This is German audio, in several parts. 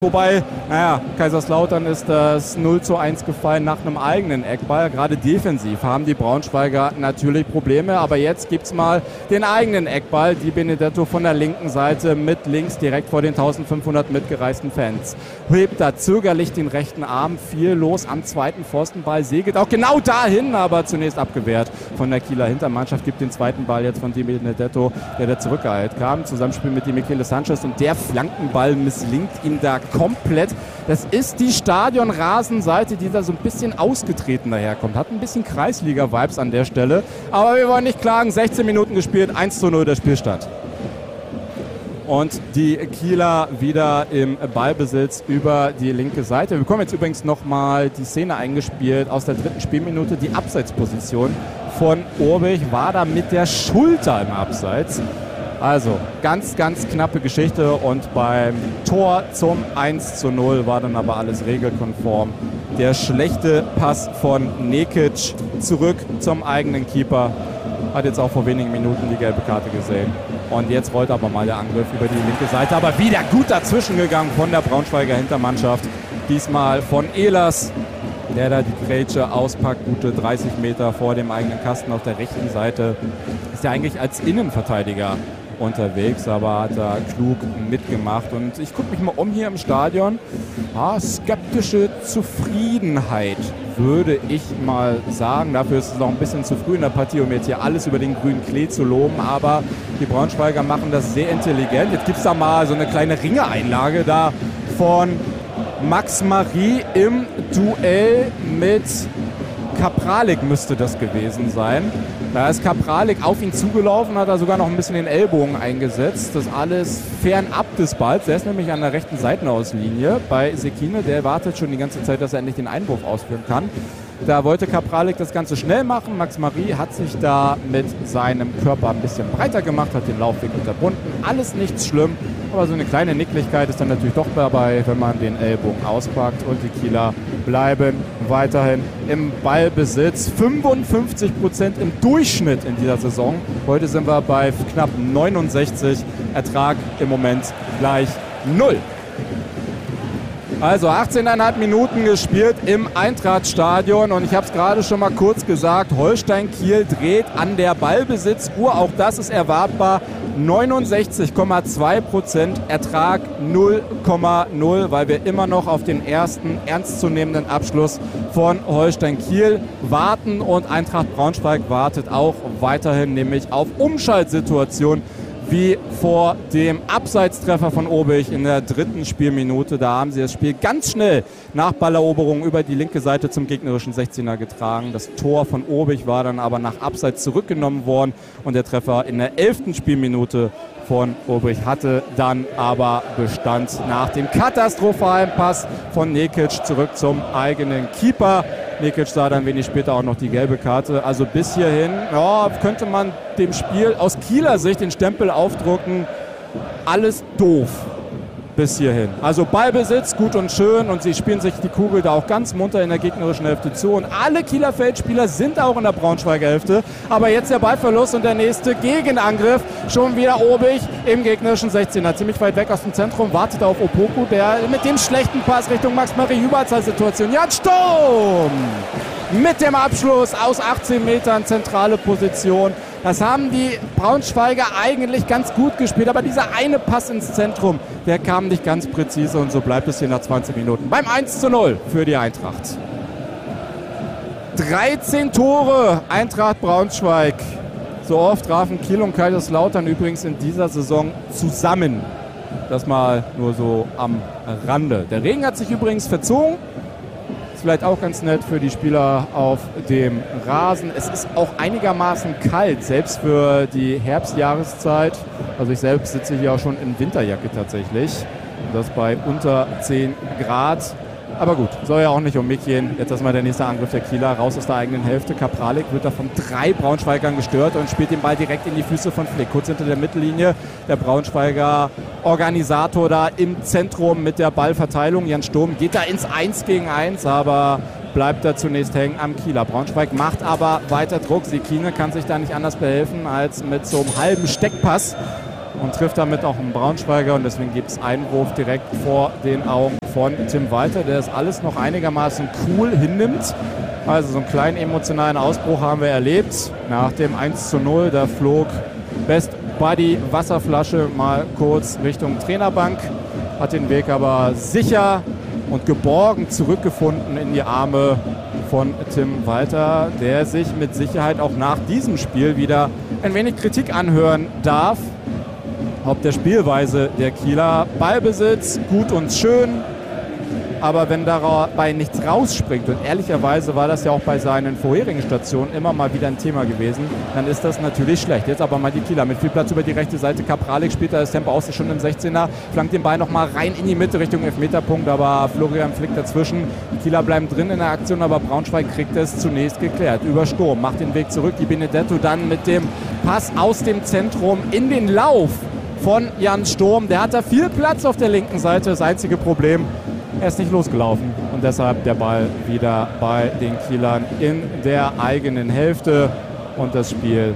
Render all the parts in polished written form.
Wobei, Kaiserslautern ist das 0:1 gefallen nach einem eigenen Eckball. Gerade defensiv haben die Braunschweiger natürlich Probleme. Aber jetzt gibt es mal den eigenen Eckball. Di Benedetto von der linken Seite mit links direkt vor den 1500 mitgereisten Fans. Hebt da zögerlich den rechten Arm. Viel los am zweiten Pfostenball. Segelt auch genau dahin, aber zunächst abgewehrt von der Kieler Hintermannschaft. Gibt den zweiten Ball jetzt von Di Benedetto, der da zurückgeeilt kam. Zusammenspiel mit Di Michele Sanchez. Und der Flankenball misslingt ihm da komplett. Das ist die Stadionrasenseite, die da so ein bisschen ausgetreten daherkommt. Hat ein bisschen Kreisliga-Vibes an der Stelle. Aber wir wollen nicht klagen. 16 Minuten gespielt, 1:0 der Spielstand. Und die Kieler wieder im Ballbesitz über die linke Seite. Wir bekommen jetzt übrigens nochmal die Szene eingespielt aus der 3. Spielminute. Die Abseitsposition von Urbich war da mit der Schulter im Abseits. Also ganz, ganz knappe Geschichte und beim Tor zum 1:0 war dann aber alles regelkonform. Der schlechte Pass von Nekic zurück zum eigenen Keeper. Hat jetzt auch vor wenigen Minuten die gelbe Karte gesehen. Und jetzt rollt aber mal der Angriff über die linke Seite. Aber wieder gut dazwischen gegangen von der Braunschweiger Hintermannschaft. Diesmal von Ehlers, der da die Grätsche auspackt. Gute 30 Meter vor dem eigenen Kasten auf der rechten Seite. Ist ja eigentlich als Innenverteidiger unterwegs, aber hat da klug mitgemacht. Und ich gucke mich mal um hier im Stadion. Skeptische Zufriedenheit, würde ich mal sagen. Dafür ist es noch ein bisschen zu früh in der Partie, um jetzt hier alles über den grünen Klee zu loben. Aber die Braunschweiger machen das sehr intelligent. Jetzt gibt es da mal so eine kleine Ringe-Einlage da von Max Marie im Duell mit Kapralik müsste das gewesen sein. Da ist Kapralik auf ihn zugelaufen, hat er sogar noch ein bisschen den Ellbogen eingesetzt. Das alles fernab des Balls. Der ist nämlich an der rechten Seitenauslinie bei Sekine. Der wartet schon die ganze Zeit, dass er endlich den Einwurf ausführen kann. Da wollte Kapralik das Ganze schnell machen. Max Marie hat sich da mit seinem Körper ein bisschen breiter gemacht, hat den Laufweg unterbunden. Alles nichts schlimm, aber so eine kleine Nicklichkeit ist dann natürlich doch dabei, wenn man den Ellbogen auspackt. Und die Kieler bleiben weiterhin im Ballbesitz. 55% im Durchschnitt in dieser Saison. Heute sind wir bei knapp 69. Ertrag im Moment gleich 0. Also 18,5 Minuten gespielt im Eintrachtstadion und ich habe es gerade schon mal kurz gesagt, Holstein Kiel dreht an der Ballbesitzuhr, auch das ist erwartbar, 69,2%, Ertrag 0,0, weil wir immer noch auf den ersten ernstzunehmenden Abschluss von Holstein Kiel warten und Eintracht Braunschweig wartet auch weiterhin nämlich auf Umschaltsituation, wie vor dem Abseitstreffer von Obich in der 3. Spielminute. Da haben sie das Spiel ganz schnell nach Balleroberung über die linke Seite zum gegnerischen 16er getragen. Das Tor von Obich war dann aber nach Abseits zurückgenommen worden und der Treffer in der 11. Spielminute von Obich hatte dann aber Bestand nach dem katastrophalen Pass von Nekic zurück zum eigenen Keeper. Nekic sah dann wenig später auch noch die gelbe Karte. Also bis hierhin könnte man dem Spiel aus Kieler Sicht den Stempel aufdrucken. Alles doof bis hierhin. Also Ballbesitz, gut und schön und sie spielen sich die Kugel da auch ganz munter in der gegnerischen Hälfte zu. Und alle Kieler Feldspieler sind auch in der Braunschweiger Hälfte. Aber jetzt der Ballverlust und der nächste Gegenangriff. Schon wieder Obich im gegnerischen 16er. Ziemlich weit weg aus dem Zentrum, wartet auf Opoku, der mit dem schlechten Pass Richtung Max-Marie Überzahlsituation. Jan Sturm mit dem Abschluss aus 18 Metern, zentrale Position. Das haben die Braunschweiger eigentlich ganz gut gespielt, aber dieser eine Pass ins Zentrum, der kam nicht ganz präzise und so bleibt es hier nach 20 Minuten beim 1:0 für die Eintracht. 13 Tore Eintracht Braunschweig. So oft trafen Kiel und Kaiserslautern übrigens in dieser Saison zusammen. Das mal nur so am Rande. Der Regen hat sich übrigens verzogen. Vielleicht auch ganz nett für die Spieler auf dem Rasen. Es ist auch einigermaßen kalt, selbst für die Herbstjahreszeit. Also ich selbst sitze hier auch schon in Winterjacke tatsächlich. Das bei unter 10 Grad. Aber gut, soll ja auch nicht um mich gehen. Jetzt erstmal der nächste Angriff der Kieler. Raus aus der eigenen Hälfte. Kapralik wird da von 3 Braunschweigern gestört und spielt den Ball direkt in die Füße von Flick. Kurz hinter der Mittellinie. Der Braunschweiger Organisator da im Zentrum mit der Ballverteilung. Jan Sturm geht da ins 1 gegen 1, aber bleibt da zunächst hängen am Kieler. Braunschweig macht aber weiter Druck. Sekine kann sich da nicht anders behelfen als mit so einem halben Steckpass und trifft damit auch einen Braunschweiger und deswegen gibt es Einwurf direkt vor den Augen von Tim Walter, der das alles noch einigermaßen cool hinnimmt. Also so einen kleinen emotionalen Ausbruch haben wir erlebt. Nach dem 1:0, da flog Best Buddy Wasserflasche mal kurz Richtung Trainerbank, hat den Weg aber sicher und geborgen zurückgefunden in die Arme von Tim Walter, der sich mit Sicherheit auch nach diesem Spiel wieder ein wenig Kritik anhören darf. Ob der Spielweise der Kieler. Ballbesitz, gut und schön, aber wenn dabei nichts rausspringt, und ehrlicherweise war das ja auch bei seinen vorherigen Stationen immer mal wieder ein Thema gewesen, dann ist das natürlich schlecht. Jetzt aber mal die Kieler mit viel Platz über die rechte Seite. Kapralik spielt da das Tempo aus, ist schon im 16er, flankt den Ball nochmal rein in die Mitte Richtung Elfmeterpunkt, aber Florian Flick dazwischen. Die Kieler bleiben drin in der Aktion, aber Braunschweig kriegt es zunächst geklärt. Über Sturm, macht den Weg zurück, die Benedetto dann mit dem Pass aus dem Zentrum in den Lauf von Jan Sturm. Der hat da viel Platz auf der linken Seite. Das einzige Problem, er ist nicht losgelaufen und deshalb der Ball wieder bei den Kielern in der eigenen Hälfte und das Spiel.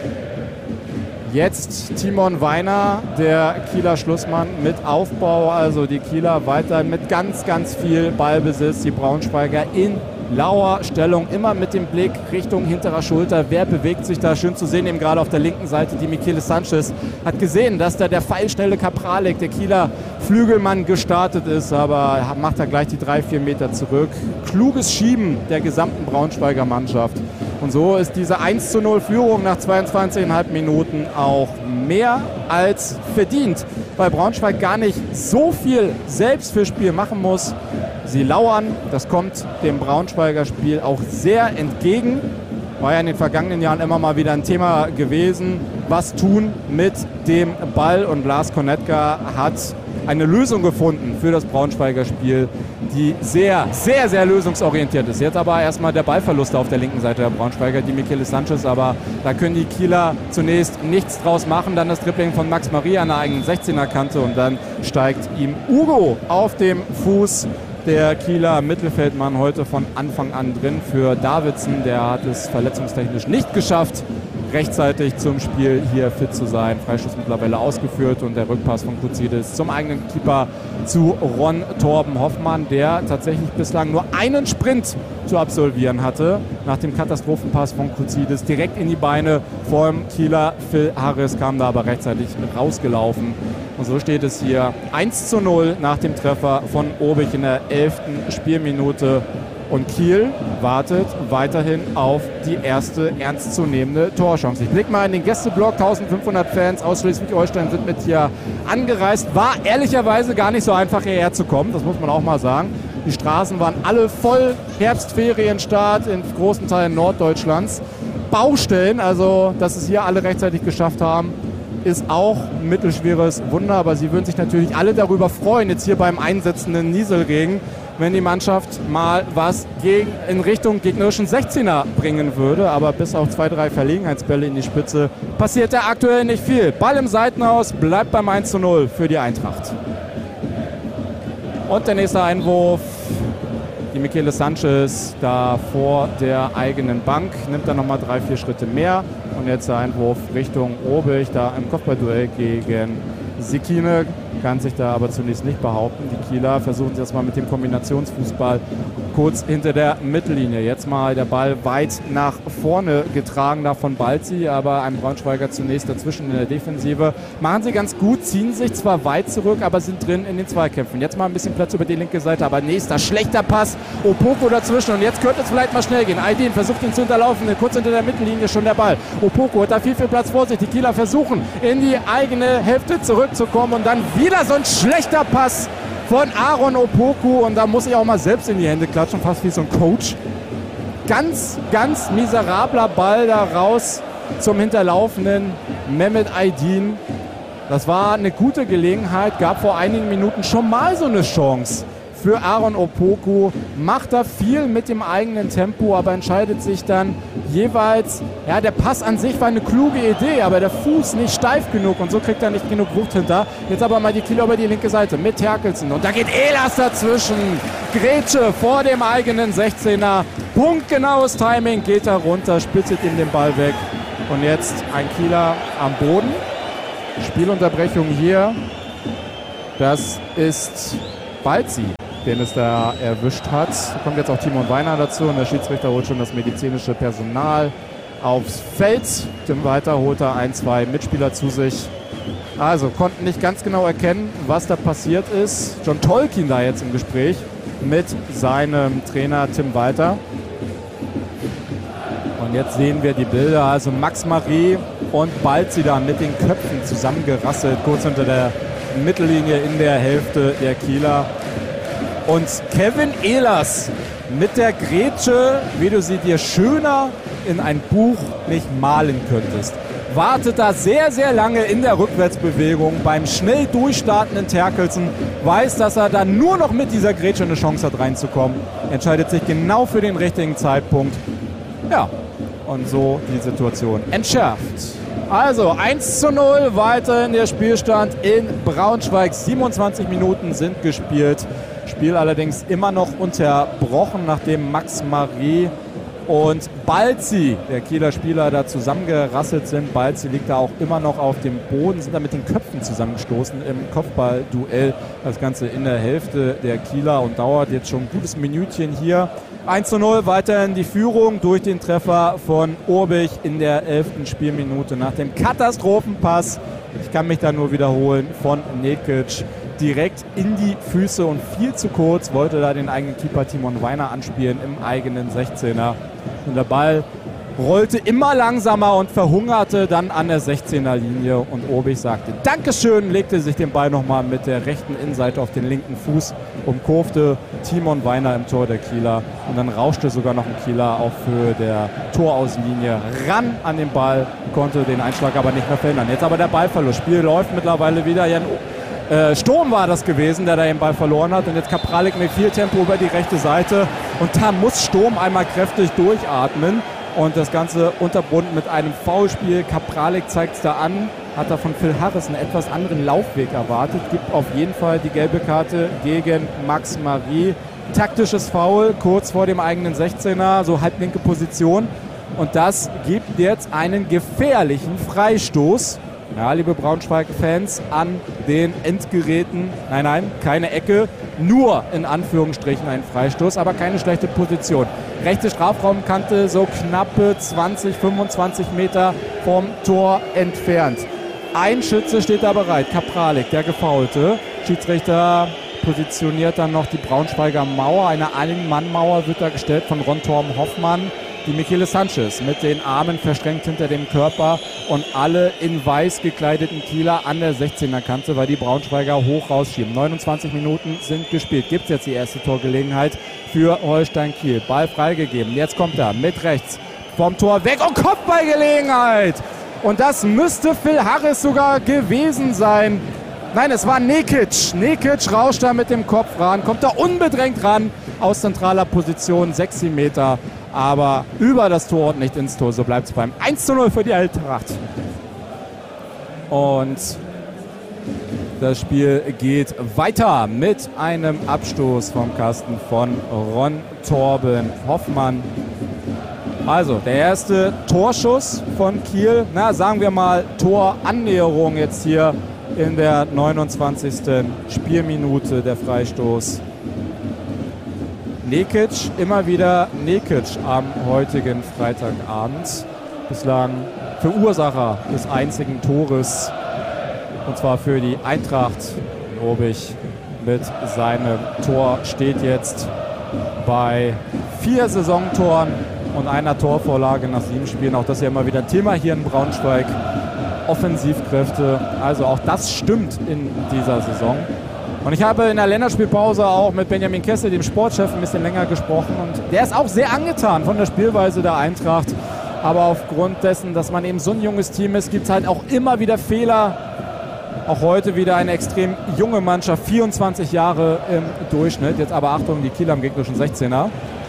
Jetzt Timon Weiner, der Kieler Schlussmann mit Aufbau, also die Kieler weiter mit ganz, ganz viel Ballbesitz, die Braunschweiger in lauer Stellung, immer mit dem Blick Richtung hinterer Schulter. Wer bewegt sich da? Schön zu sehen, eben gerade auf der linken Seite, die Michele Sanchez hat gesehen, dass da der pfeilschnelle Kapralik, der Kieler Flügelmann, gestartet ist, aber macht da gleich die 3-4 Meter zurück. Kluges Schieben der gesamten Braunschweiger Mannschaft. Und so ist diese 1:0 Führung nach 22,5 Minuten auch mehr als verdient, weil Braunschweig gar nicht so viel selbst fürs Spiel machen muss. Sie lauern, das kommt dem Braunschweiger Spiel auch sehr entgegen. War ja in den vergangenen Jahren immer mal wieder ein Thema gewesen. Was tun mit dem Ball? Und Lars Konetka hat eine Lösung gefunden für das Braunschweiger Spiel, die sehr, sehr, sehr lösungsorientiert ist. Jetzt aber erstmal der Ballverlust auf der linken Seite der Braunschweiger, die Michele Sanchez, aber da können die Kieler zunächst nichts draus machen. Dann das Dribbling von Max Maria an der eigenen 16er-Kante und dann steigt ihm Ugo auf dem Fuß. Der Kieler Mittelfeldmann heute von Anfang an drin für Davidsen. Der hat es verletzungstechnisch nicht geschafft, rechtzeitig zum Spiel hier fit zu sein. Freistoß mittlerweile ausgeführt und der Rückpass von Kuzidis zum eigenen Keeper zu Ron Torben Hoffmann, der tatsächlich bislang nur einen Sprint zu absolvieren hatte. Nach dem Katastrophenpass von Kuzidis direkt in die Beine vom Kieler Phil Harris, kam da aber rechtzeitig rausgelaufen. Und so steht es hier 1:0 nach dem Treffer von Obich in der 11. Spielminute. Und Kiel wartet weiterhin auf die erste ernstzunehmende Torchance. Ich blicke mal in den Gästeblock. 1500 Fans aus Schleswig-Holstein sind mit hier angereist. War ehrlicherweise gar nicht so einfach, hierher zu kommen. Das muss man auch mal sagen. Die Straßen waren alle voll. Herbstferienstart in großen Teilen Norddeutschlands. Baustellen, also dass es hier alle rechtzeitig geschafft haben, ist auch ein mittelschweres Wunder. Aber sie würden sich natürlich alle darüber freuen, jetzt hier beim einsetzenden Nieselregen, wenn die Mannschaft mal was in Richtung gegnerischen 16er bringen würde. Aber bis auf 2-3 Verlegenheitsbälle in die Spitze passiert da aktuell nicht viel. Ball im Seitenhaus, bleibt beim 1:0 für die Eintracht. Und der nächste Einwurf, die Michele Sanchez da vor der eigenen Bank, nimmt dann nochmal 3-4 Schritte mehr. Und jetzt der Einwurf Richtung Obich, da im Kopfballduell gegen Sikine, kann sich da aber zunächst nicht behaupten. Die Kieler versuchen das mal mit dem Kombinationsfußball kurz hinter der Mittellinie. Jetzt mal der Ball weit nach vorne getragen da von Balzi, aber ein Braunschweiger zunächst dazwischen in der Defensive. Machen sie ganz gut, ziehen sich zwar weit zurück, aber sind drin in den Zweikämpfen. Jetzt mal ein bisschen Platz über die linke Seite, aber nächster schlechter Pass. Opoko dazwischen und jetzt könnte es vielleicht mal schnell gehen. Aydin versucht ihn zu hinterlaufen, kurz hinter der Mittellinie schon der Ball. Opoko hat da viel Platz vor sich. Die Kieler versuchen in die eigene Hälfte zurückzukommen und dann wieder so ein schlechter Pass von Aaron Opoku und da muss ich auch mal selbst in die Hände klatschen, fast wie so ein Coach. Ganz, ganz miserabler Ball da raus zum hinterlaufenden Mehmet Aydin. Das war eine gute Gelegenheit, gab vor einigen Minuten schon mal so eine Chance für Aaron Opoku, macht da viel mit dem eigenen Tempo, aber entscheidet sich dann jeweils, ja, der Pass an sich war eine kluge Idee, aber der Fuß nicht steif genug und so kriegt er nicht genug Wucht hinter. Jetzt aber mal die Kieler über die linke Seite mit Terkelsen und da geht Ehlers dazwischen. Grätsche vor dem eigenen 16er, punktgenaues Timing, geht da runter, spitzelt ihm den Ball weg und jetzt ein Kieler am Boden. Spielunterbrechung hier. Das ist Balzi, den es da erwischt hat. Da kommt jetzt auch Timon Weiner dazu und der Schiedsrichter holt schon das medizinische Personal aufs Feld. Tim Walter holt da 1-2 Mitspieler zu sich. Also konnten nicht ganz genau erkennen, was da passiert ist. John Tolkien da jetzt im Gespräch mit seinem Trainer Tim Walter. Und jetzt sehen wir die Bilder. Also Max Marie und Balzi da mit den Köpfen zusammengerasselt, kurz unter der Mittellinie in der Hälfte der Kieler. Und Kevin Ehlers mit der Grätsche, wie du sie dir schöner in ein Buch nicht malen könntest. Wartet da sehr, sehr lange in der Rückwärtsbewegung beim schnell durchstartenden Terkelsen, weiß, dass er dann nur noch mit dieser Grätsche eine Chance hat reinzukommen, entscheidet sich genau für den richtigen Zeitpunkt. Ja, und so die Situation entschärft. Also 1:0 weiterhin der Spielstand in Braunschweig. 27 Minuten sind gespielt. Spiel allerdings immer noch unterbrochen, nachdem Max Marie und Balzi, der Kieler Spieler, da zusammengerasselt sind. Balzi liegt da auch immer noch auf dem Boden, sind da mit den Köpfen zusammengestoßen im Kopfballduell. Das Ganze in der Hälfte der Kieler und dauert jetzt schon ein gutes Minütchen hier. 1:0 weiterhin die Führung durch den Treffer von Urbich in der 11. Spielminute nach dem Katastrophenpass. Ich kann mich da nur wiederholen, von Nekic direkt in die Füße und viel zu kurz, wollte da den eigenen Keeper Timon Weiner anspielen im eigenen 16er. Und der Ball rollte immer langsamer und verhungerte dann an der 16er Linie und Urbich sagte Dankeschön, legte sich den Ball nochmal mit der rechten Innenseite auf den linken Fuß, umkurfte Timon Weiner im Tor der Kieler und dann rauschte sogar noch ein Kieler auf Höhe der Toraußenlinie ran an den Ball, konnte den Einschlag aber nicht mehr verhindern. Jetzt aber der Ballverlust. Spiel läuft mittlerweile wieder. Sturm war das gewesen, der da den Ball verloren hat und jetzt Kapralik mit viel Tempo über die rechte Seite und da muss Sturm einmal kräftig durchatmen. Und das Ganze unterbunden mit einem Foulspiel. Kapralik zeigt es da an. Hat da von Phil Harris einen etwas anderen Laufweg erwartet. Gibt auf jeden Fall die gelbe Karte gegen Max Marie. Taktisches Foul kurz vor dem eigenen 16er, so halblinke Position. Und das gibt jetzt einen gefährlichen Freistoß. Ja, liebe Braunschweig-Fans, an den Endgeräten. Nein, keine Ecke. Nur in Anführungsstrichen ein Freistoß, aber keine schlechte Position. Rechte Strafraumkante, so knappe 20, 25 Meter vom Tor entfernt. Ein Schütze steht da bereit, Kapralik, der Gefaulte. Schiedsrichter positioniert dann noch die Braunschweiger Mauer. Eine Ein-Mann-Mauer wird da gestellt von Ron Torben Hoffmann. Die Michele Sanchez mit den Armen verschränkt hinter dem Körper und alle in weiß gekleideten Kieler an der 16er Kante, weil die Braunschweiger hoch rausschieben. 29 Minuten sind gespielt. Gibt es jetzt die erste Torgelegenheit für Holstein Kiel. Ball freigegeben. Jetzt kommt er mit rechts vom Tor weg und Kopfballgelegenheit. Und das müsste Phil Harris sogar gewesen sein. Nein, es war Nekic. Nekic rauscht da mit dem Kopf ran, kommt da unbedrängt ran aus zentraler Position, 6 Meter. Aber über das Tor und nicht ins Tor. So bleibt es beim 1:0 für die Eintracht. Und das Spiel geht weiter mit einem Abstoß vom Kasten von Ron Torben Hoffmann. Also der erste Torschuss von Kiel. Na, sagen wir mal Torannäherung jetzt hier in der 29. Spielminute der Freistoß. Nekic, immer wieder Nekic am heutigen Freitagabend. Bislang Verursacher des einzigen Tores. Und zwar für die Eintracht. Urbich mit seinem Tor steht jetzt bei 4 Saisontoren und einer Torvorlage nach 7 Spielen. Auch das ist ja immer wieder ein Thema hier in Braunschweig. Offensivkräfte, also auch das stimmt in dieser Saison. Und ich habe in der Länderspielpause auch mit Benjamin Kessel, dem Sportchef, ein bisschen länger gesprochen. Und der ist auch sehr angetan von der Spielweise der Eintracht. Aber aufgrund dessen, dass man eben so ein junges Team ist, gibt es halt auch immer wieder Fehler. Auch heute wieder eine extrem junge Mannschaft, 24 Jahre im Durchschnitt. Jetzt aber Achtung, die Kieler am gegnerischen 16er.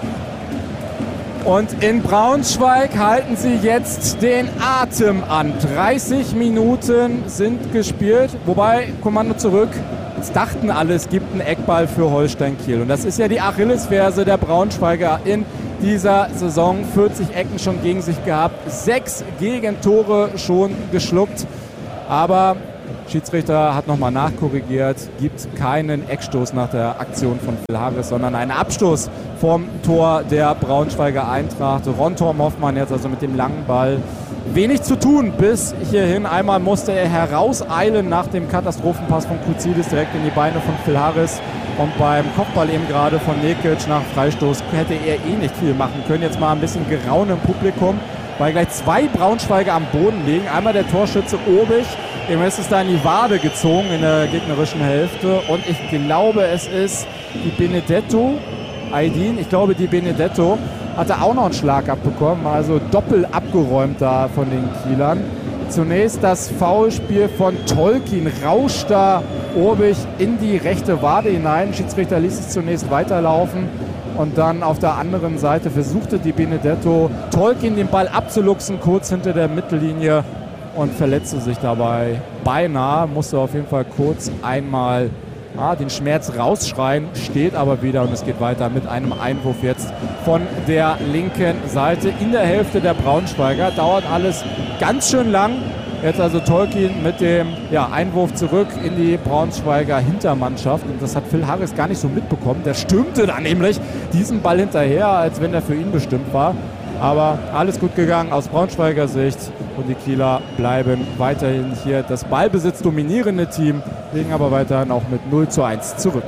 Und in Braunschweig halten sie jetzt den Atem an. 30 Minuten sind gespielt, wobei Kommando zurück. Jetzt dachten alle, es gibt einen Eckball für Holstein Kiel. Und das ist ja die Achillesferse der Braunschweiger in dieser Saison. 40 Ecken schon gegen sich gehabt, 6 Gegentore schon geschluckt. Aber Schiedsrichter hat nochmal nachkorrigiert, gibt keinen Eckstoß nach der Aktion von Phil Harris, sondern einen Abstoß vom Tor der Braunschweiger Eintracht. Ron Torm Hoffmann jetzt also mit dem langen Ball. Wenig zu tun bis hierhin. Einmal musste er herauseilen nach dem Katastrophenpass von Kuzidis direkt in die Beine von Phil Harris. Und beim Kopfball eben gerade von Nekic nach Freistoß hätte er nicht viel machen können. Jetzt mal ein bisschen Geraune im Publikum, weil gleich 2 Braunschweiger am Boden liegen. Einmal der Torschütze Obig, dem ist es da in die Wade gezogen in der gegnerischen Hälfte. Und ich glaube, es ist die Benedetto, Aydin, ich glaube, die Benedetto hatte auch noch einen Schlag abbekommen, also doppelt abgeräumt da von den Kielern. Zunächst das Foulspiel von Tolkin, rauscht da Obig in die rechte Wade hinein. Schiedsrichter ließ es zunächst weiterlaufen und dann auf der anderen Seite versuchte die Benedetto Tolkin den Ball abzuluxen, kurz hinter der Mittellinie, und verletzte sich dabei beinahe. Musste auf jeden Fall kurz einmal den Schmerz rausschreien, steht aber wieder und es geht weiter mit einem Einwurf jetzt von der linken Seite in der Hälfte der Braunschweiger. Dauert alles ganz schön lang. Jetzt also Tolkin mit dem Einwurf zurück in die Braunschweiger Hintermannschaft. Und das hat Phil Harris gar nicht so mitbekommen. Der stürmte dann nämlich diesen Ball hinterher, als wenn er für ihn bestimmt war. Aber alles gut gegangen aus Braunschweiger Sicht und die Kieler bleiben weiterhin hier das Ballbesitz dominierende Team, liegen aber weiterhin auch mit 0:1 zurück.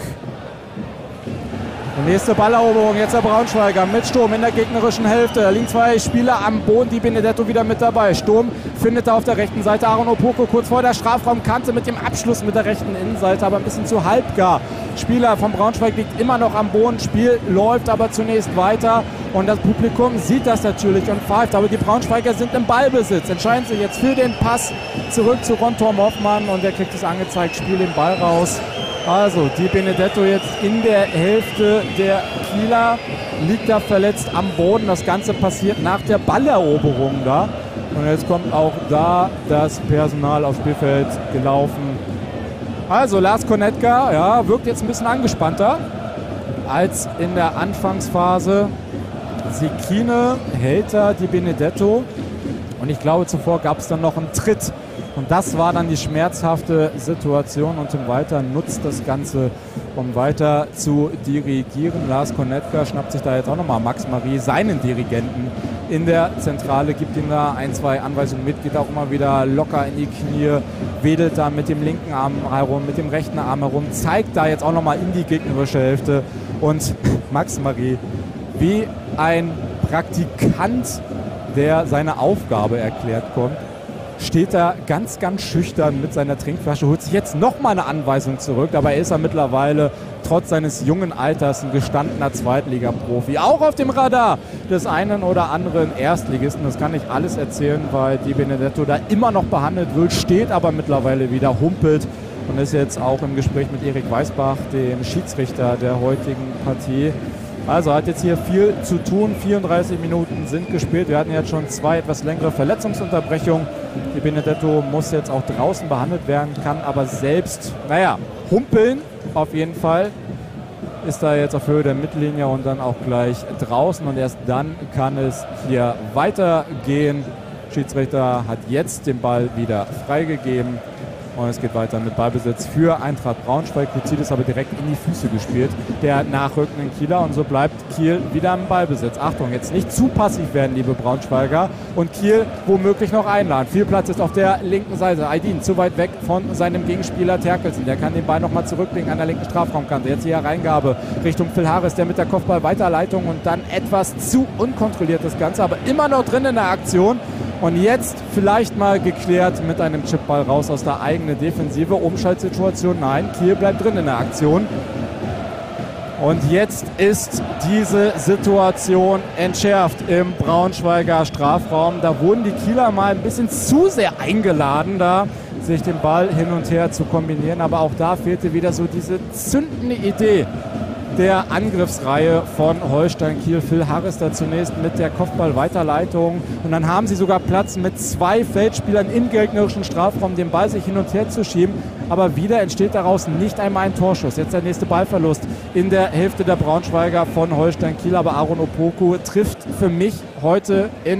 Die nächste Balleroberung jetzt der Braunschweiger mit Sturm in der gegnerischen Hälfte. Da liegen 2 Spieler am Boden, die Benedetto wieder mit dabei. Sturm findet da auf der rechten Seite Aaron Opoko kurz vor der Strafraumkante mit dem Abschluss mit der rechten Innenseite, aber ein bisschen zu halbgar. Spieler vom Braunschweig liegt immer noch am Boden, Spiel läuft aber zunächst weiter und das Publikum sieht das natürlich und pfeift, aber die Braunschweiger sind im Ballbesitz, entscheiden sich jetzt für den Pass zurück zu Ron Torm Hoffmann und der kriegt es angezeigt, Spiel den Ball raus. Also die Benedetto jetzt in der Hälfte der Kieler, liegt da verletzt am Boden. Das Ganze passiert nach der Balleroberung da. Und jetzt kommt auch da das Personal aufs Spielfeld gelaufen. Also Lars Konetka, wirkt jetzt ein bisschen angespannter als in der Anfangsphase. Sekine hält da die Benedetto. Und ich glaube, zuvor gab es dann noch einen Tritt. Und das war dann die schmerzhafte Situation und Tim Walter nutzt das Ganze, um weiter zu dirigieren. Lars Konetka schnappt sich da jetzt auch nochmal Max Marie, seinen Dirigenten, in der Zentrale, gibt ihm da 1, 2 Anweisungen mit, geht auch immer wieder locker in die Knie, wedelt da mit dem linken Arm herum, mit dem rechten Arm herum, zeigt da jetzt auch nochmal in die gegnerische Hälfte. Und Max Marie, wie ein Praktikant, der seine Aufgabe erklärt kommt, steht da ganz, ganz schüchtern mit seiner Trinkflasche, holt sich jetzt nochmal eine Anweisung zurück. Dabei ist er mittlerweile trotz seines jungen Alters ein gestandener Zweitligaprofi. Auch auf dem Radar des einen oder anderen Erstligisten. Das kann ich alles erzählen, weil die Benedetto da immer noch behandelt wird, steht aber mittlerweile wieder, humpelt und ist jetzt auch im Gespräch mit Erik Weißbach, dem Schiedsrichter der heutigen Partie. Also hat jetzt hier viel zu tun. 34 Minuten sind gespielt. Wir hatten jetzt schon 2 etwas längere Verletzungsunterbrechungen. Die Benedetto muss jetzt auch draußen behandelt werden, kann aber selbst, humpeln auf jeden Fall. Ist da jetzt auf Höhe der Mittellinie und dann auch gleich draußen. Und erst dann kann es hier weitergehen. Schiedsrichter hat jetzt den Ball wieder freigegeben. Und es geht weiter mit Ballbesitz für Eintracht Braunschweig. Kuzidis aber direkt in die Füße gespielt, der nachrückenden Kieler. Und so bleibt Kiel wieder im Ballbesitz. Achtung, jetzt nicht zu passiv werden, liebe Braunschweiger. Und Kiel womöglich noch einladen. Viel Platz ist auf der linken Seite. Aydin zu weit weg von seinem Gegenspieler Terkelsen. Der kann den Ball nochmal zurücklegen an der linken Strafraumkante. Jetzt hier Reingabe Richtung Phil Harris, der mit der Kopfball-Weiterleitung und dann etwas zu unkontrolliert das Ganze. Aber immer noch drin in der Aktion. Und jetzt vielleicht mal geklärt mit einem Chipball raus aus der eigenen Defensive. Umschaltsituation, nein, Kiel bleibt drin in der Aktion. Und jetzt ist diese Situation entschärft im Braunschweiger Strafraum. Da wurden die Kieler mal ein bisschen zu sehr eingeladen, da sich den Ball hin und her zu kombinieren. Aber auch da fehlte wieder so diese zündende Idee der Angriffsreihe von Holstein Kiel. Phil Harris da zunächst mit der Kopfball-Weiterleitung und dann haben sie sogar Platz mit 2 Feldspielern im gegnerischen Strafraum den Ball sich hin und her zu schieben, aber wieder entsteht daraus nicht einmal ein Torschuss. Jetzt der nächste Ballverlust in der Hälfte der Braunschweiger von Holstein Kiel, aber Aaron Opoko trifft für mich heute in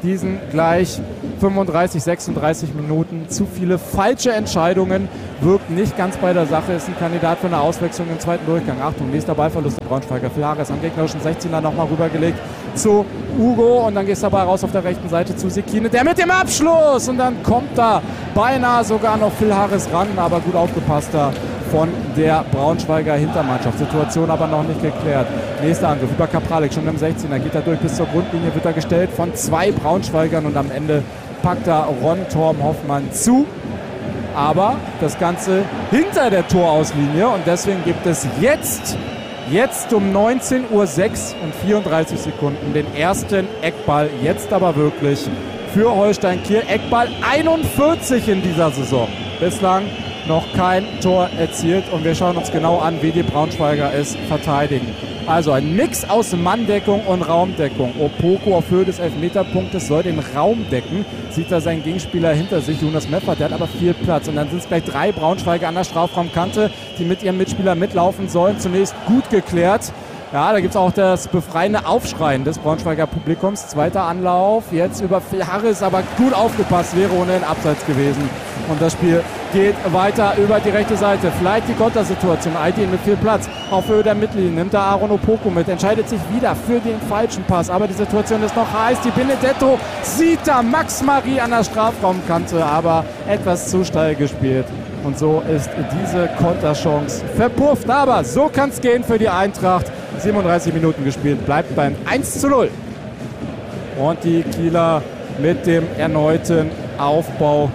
diesen gleich 35, 36 Minuten. Zu viele falsche Entscheidungen, wirkt nicht ganz bei der Sache, ist ein Kandidat für eine Auswechslung im zweiten Durchgang. Achtung, nächster Ballverlust der Braunschweiger. Phil Harris am gegnerischen 16er nochmal rübergelegt zu Ugo und dann geht es dabei raus auf der rechten Seite zu Sekine, der mit dem Abschluss und dann kommt da beinahe sogar noch Phil Harris ran, aber gut aufgepasst da von der Braunschweiger Hintermannschaft. Situation aber noch nicht geklärt. Nächster Angriff über Kapralik, schon im 16er, geht er durch bis zur Grundlinie, wird er gestellt von 2 Braunschweigern und am Ende packt da Ron Torben Hoffmann zu. Aber das Ganze hinter der Torauslinie und deswegen gibt es jetzt um 19:06 Uhr und 34 Sekunden den ersten Eckball. Jetzt aber wirklich für Holstein Kiel. Eckball 41 in dieser Saison. Bislang noch kein Tor erzielt und wir schauen uns genau an, wie die Braunschweiger es verteidigen. Also ein Mix aus Manndeckung und Raumdeckung. Opoko auf Höhe des Elfmeterpunktes soll den Raum decken. Sieht da seinen Gegenspieler hinter sich, Jonas Meffert, der hat aber viel Platz. Und dann sind es gleich 3 Braunschweiger an der Strafraumkante, die mit ihrem Mitspieler mitlaufen sollen. Zunächst gut geklärt. Ja, da gibt es auch das befreiende Aufschreien des Braunschweiger Publikums. Zweiter Anlauf, jetzt über Phil Harris, aber gut aufgepasst, wäre ohnehin Abseits gewesen. Und das Spiel geht weiter über die rechte Seite. Vielleicht die Kontersituation. Aydin mit viel Platz auf Höhe der Mittellinie. Nimmt da Aaron Opoko mit. Entscheidet sich wieder für den falschen Pass. Aber die Situation ist noch heiß. Die Benedetto sieht da Max Marie an der Strafraumkante. Aber etwas zu steil gespielt. Und so ist diese Konterchance verpufft. Aber so kann es gehen für die Eintracht. 37 Minuten gespielt. Bleibt beim 1:0. Und die Kieler mit dem erneuten Aufbau.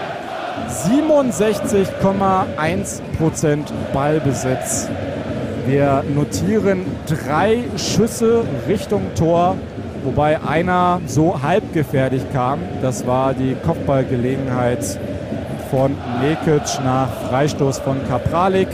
67,1% Ballbesitz. Wir notieren 3 Schüsse Richtung Tor, wobei einer so halbgefährlich kam. Das war die Kopfballgelegenheit von Lekic nach Freistoß von Kapralik.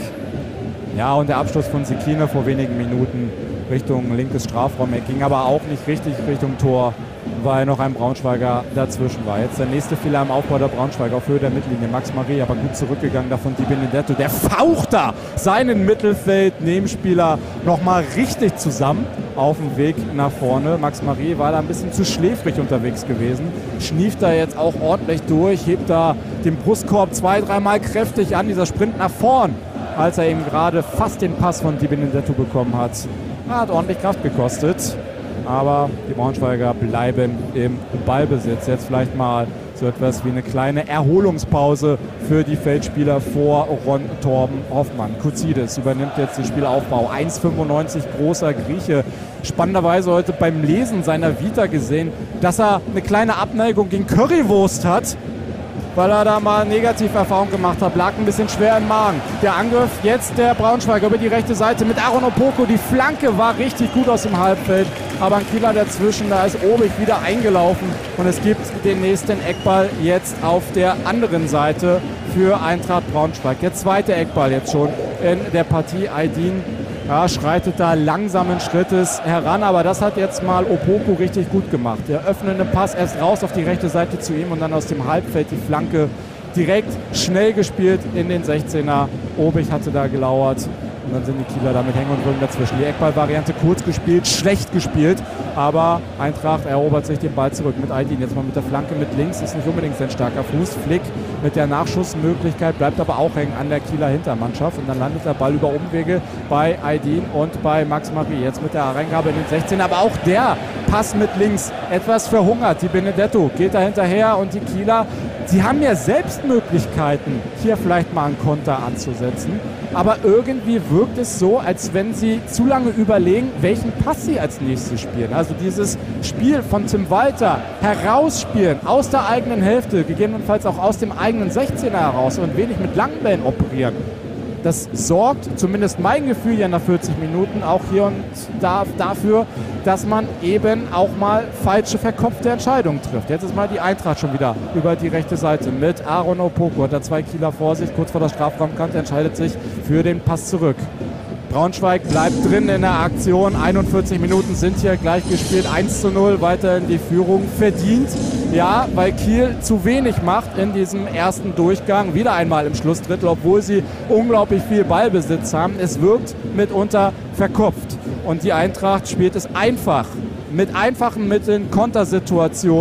Ja, und der Abschluss von Sekine vor wenigen Minuten Richtung linkes Strafraum. Er ging aber auch nicht richtig Richtung Tor, weil noch ein Braunschweiger dazwischen war. Jetzt der nächste Fehler im Aufbau der Braunschweiger auf Höhe der Mittellinie. Max Marie aber gut zurückgegangen, davon Di Benedetto. Der faucht da seinen Mittelfeld-Nebenspieler nochmal richtig zusammen auf dem Weg nach vorne. Max Marie war da ein bisschen zu schläfrig unterwegs gewesen. Schnieft da jetzt auch ordentlich durch, hebt da den Brustkorb 2-3 Mal kräftig an. Dieser Sprint nach vorn, als er eben gerade fast den Pass von Di Benedetto bekommen hat. Hat ordentlich Kraft gekostet. Aber die Braunschweiger bleiben im Ballbesitz. Jetzt vielleicht mal so etwas wie eine kleine Erholungspause für die Feldspieler vor Ron Torben Hoffmann. Koutsides übernimmt jetzt den Spielaufbau. 1,95 großer Grieche. Spannenderweise heute beim Lesen seiner Vita gesehen, dass er eine kleine Abneigung gegen Currywurst hat, weil er da mal Negativerfahrung gemacht hat. Lag ein bisschen schwer im Magen. Der Angriff jetzt der Braunschweiger über die rechte Seite mit Aaron Opoko. Die Flanke war richtig gut aus dem Halbfeld. Aber ein Kieler dazwischen, da ist Obig wieder eingelaufen. Und es gibt den nächsten Eckball jetzt auf der anderen Seite für Eintracht Braunschweig. Der zweite Eckball jetzt schon in der Partie. Aydin schreitet da langsamen Schrittes heran, aber das hat jetzt mal Opoko richtig gut gemacht. Der öffnende Pass erst raus auf die rechte Seite zu ihm und dann aus dem Halbfeld die Flanke direkt schnell gespielt in den 16er. Obig hatte da gelauert und dann sind die Kieler da mit Hängen und Würgen dazwischen. Die Eckballvariante kurz gespielt, schlecht gespielt, aber Eintracht erobert sich den Ball zurück mit Aydin. Jetzt mal mit der Flanke mit links, ist nicht unbedingt sein starker Fuß. Flick mit der Nachschussmöglichkeit, bleibt aber auch hängen an der Kieler Hintermannschaft und dann landet der Ball über Umwege bei Aydin und bei Max Marie. Jetzt mit der Reingabe in den 16, aber auch der Pass mit links etwas verhungert. Die Benedetto geht da hinterher und die Kieler, sie haben ja selbst Möglichkeiten, hier vielleicht mal einen Konter anzusetzen, aber irgendwie wirkt es so, als wenn sie zu lange überlegen, welchen Pass sie als nächstes spielen. Also dieses Spiel von Tim Walter herausspielen aus der eigenen Hälfte, gegebenenfalls auch aus dem eigenen 16er heraus und wenig mit langen Bällen operieren. Das sorgt, zumindest mein Gefühl ja nach 40 Minuten, auch hier und da dafür, dass man eben auch mal falsche, verkopfte Entscheidungen trifft. Jetzt ist mal die Eintracht schon wieder über die rechte Seite mit Aaron Opoko. Hat da 2 Kieler vor sich, kurz vor der Strafraumkante, entscheidet sich für den Pass zurück. Braunschweig bleibt drin in der Aktion. 41 Minuten sind hier gleich gespielt. 1:0, weiterhin die Führung verdient. Ja, weil Kiel zu wenig macht in diesem ersten Durchgang. Wieder einmal im Schlussdrittel, obwohl sie unglaublich viel Ballbesitz haben. Es wirkt mitunter verkopft. Und die Eintracht spielt es einfach. Mit einfachen Mitteln, Kontersituation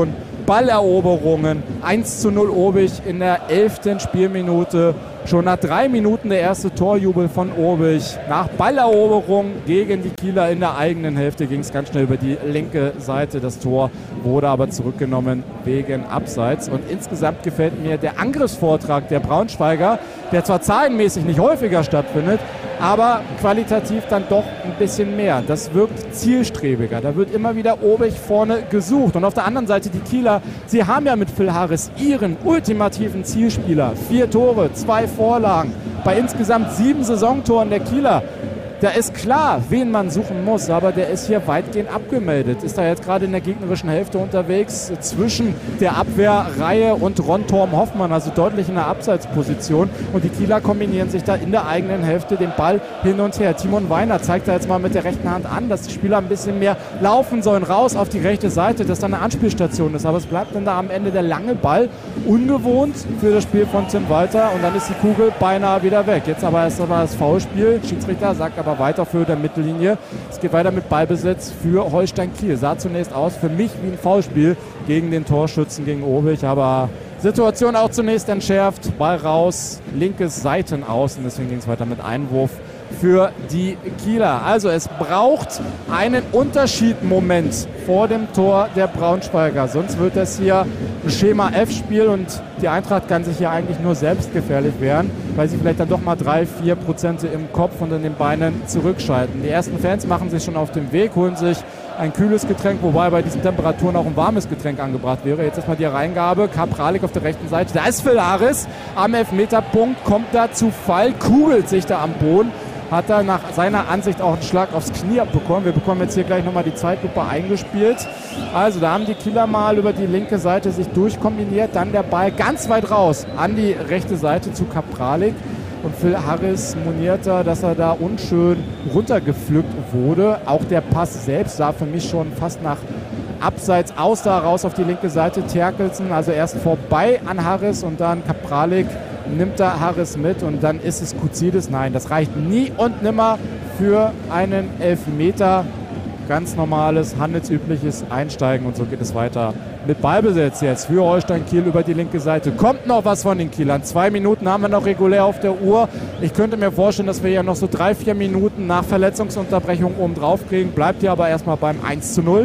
Balleroberungen. 1:0 Obig in der 11. Spielminute. Schon nach 3 Minuten der erste Torjubel von Obig. Nach Balleroberung gegen die Kieler in der eigenen Hälfte ging es ganz schnell über die linke Seite. Das Tor wurde aber zurückgenommen wegen Abseits. Und insgesamt gefällt mir der Angriffsvortrag der Braunschweiger, der zwar zahlenmäßig nicht häufiger stattfindet, aber qualitativ dann doch ein bisschen mehr. Das wirkt zielstrebiger. Da wird immer wieder Obig vorne gesucht. Und auf der anderen Seite die Kieler, sie haben ja mit Phil Harris ihren ultimativen Zielspieler. 4 Tore, 2 Vorlagen. Bei insgesamt 7 Saisontoren der Kieler. Da ist klar, wen man suchen muss, aber der ist hier weitgehend abgemeldet. Ist da jetzt gerade in der gegnerischen Hälfte unterwegs, zwischen der Abwehrreihe und Ron Torm Hoffmann, also deutlich in der Abseitsposition. Und die Kieler kombinieren sich da in der eigenen Hälfte den Ball hin und her. Timon Weiner zeigt da jetzt mal mit der rechten Hand an, dass die Spieler ein bisschen mehr laufen sollen, raus auf die rechte Seite, dass da eine Anspielstation ist. Aber es bleibt dann da am Ende der lange Ball, ungewohnt für das Spiel von Tim Walter. Und dann ist die Kugel beinahe wieder weg. Jetzt aber ist das Foulspiel. Schiedsrichter sagt aber weiter für der Mittellinie. Es geht weiter mit Ballbesitz für Holstein Kiel. Sah zunächst aus für mich wie ein Foulspiel gegen den Torschützen, gegen Obig, aber Situation auch zunächst entschärft. Ball raus, linkes Seitenaußen, deswegen ging es weiter mit Einwurf für die Kieler. Also es braucht einen Unterschiedmoment vor dem Tor der Braunschweiger. Sonst wird das hier ein Schema-F-Spiel und die Eintracht kann sich hier eigentlich nur selbst gefährlich werden, weil sie vielleicht dann doch mal 3-4% im Kopf und in den Beinen zurückschalten. Die ersten Fans machen sich schon auf den Weg, holen sich ein kühles Getränk, wobei bei diesen Temperaturen auch ein warmes Getränk angebracht wäre. Jetzt erstmal die Reingabe, Kapralik auf der rechten Seite. Da ist Phil Harris am Elfmeterpunkt, kommt da zu Fall, kugelt sich da am Boden. Hat er nach seiner Ansicht auch einen Schlag aufs Knie abbekommen. Wir bekommen jetzt hier gleich nochmal die Zeitlupe eingespielt. Also da haben die Kieler mal über die linke Seite sich durchkombiniert. Dann der Ball ganz weit raus an die rechte Seite zu Kapralik. Und Phil Harris monierte, dass er da unschön runtergepflückt wurde. Auch der Pass selbst sah für mich schon fast nach Abseits aus, da raus auf die linke Seite. Terkelsen, also erst vorbei an Harris und dann Kapralik nimmt da Harris mit und dann ist es Koutsides. Nein, das reicht nie und nimmer für einen Elfmeter. Ganz normales, handelsübliches Einsteigen und so geht es weiter mit Ballbesitz jetzt für Holstein Kiel über die linke Seite. Kommt noch was von den Kielern. 2 Minuten haben wir noch regulär auf der Uhr. Ich könnte mir vorstellen, dass wir ja noch so 3-4 Minuten nach Verletzungsunterbrechung oben drauf kriegen. Bleibt hier aber erstmal beim 1:0.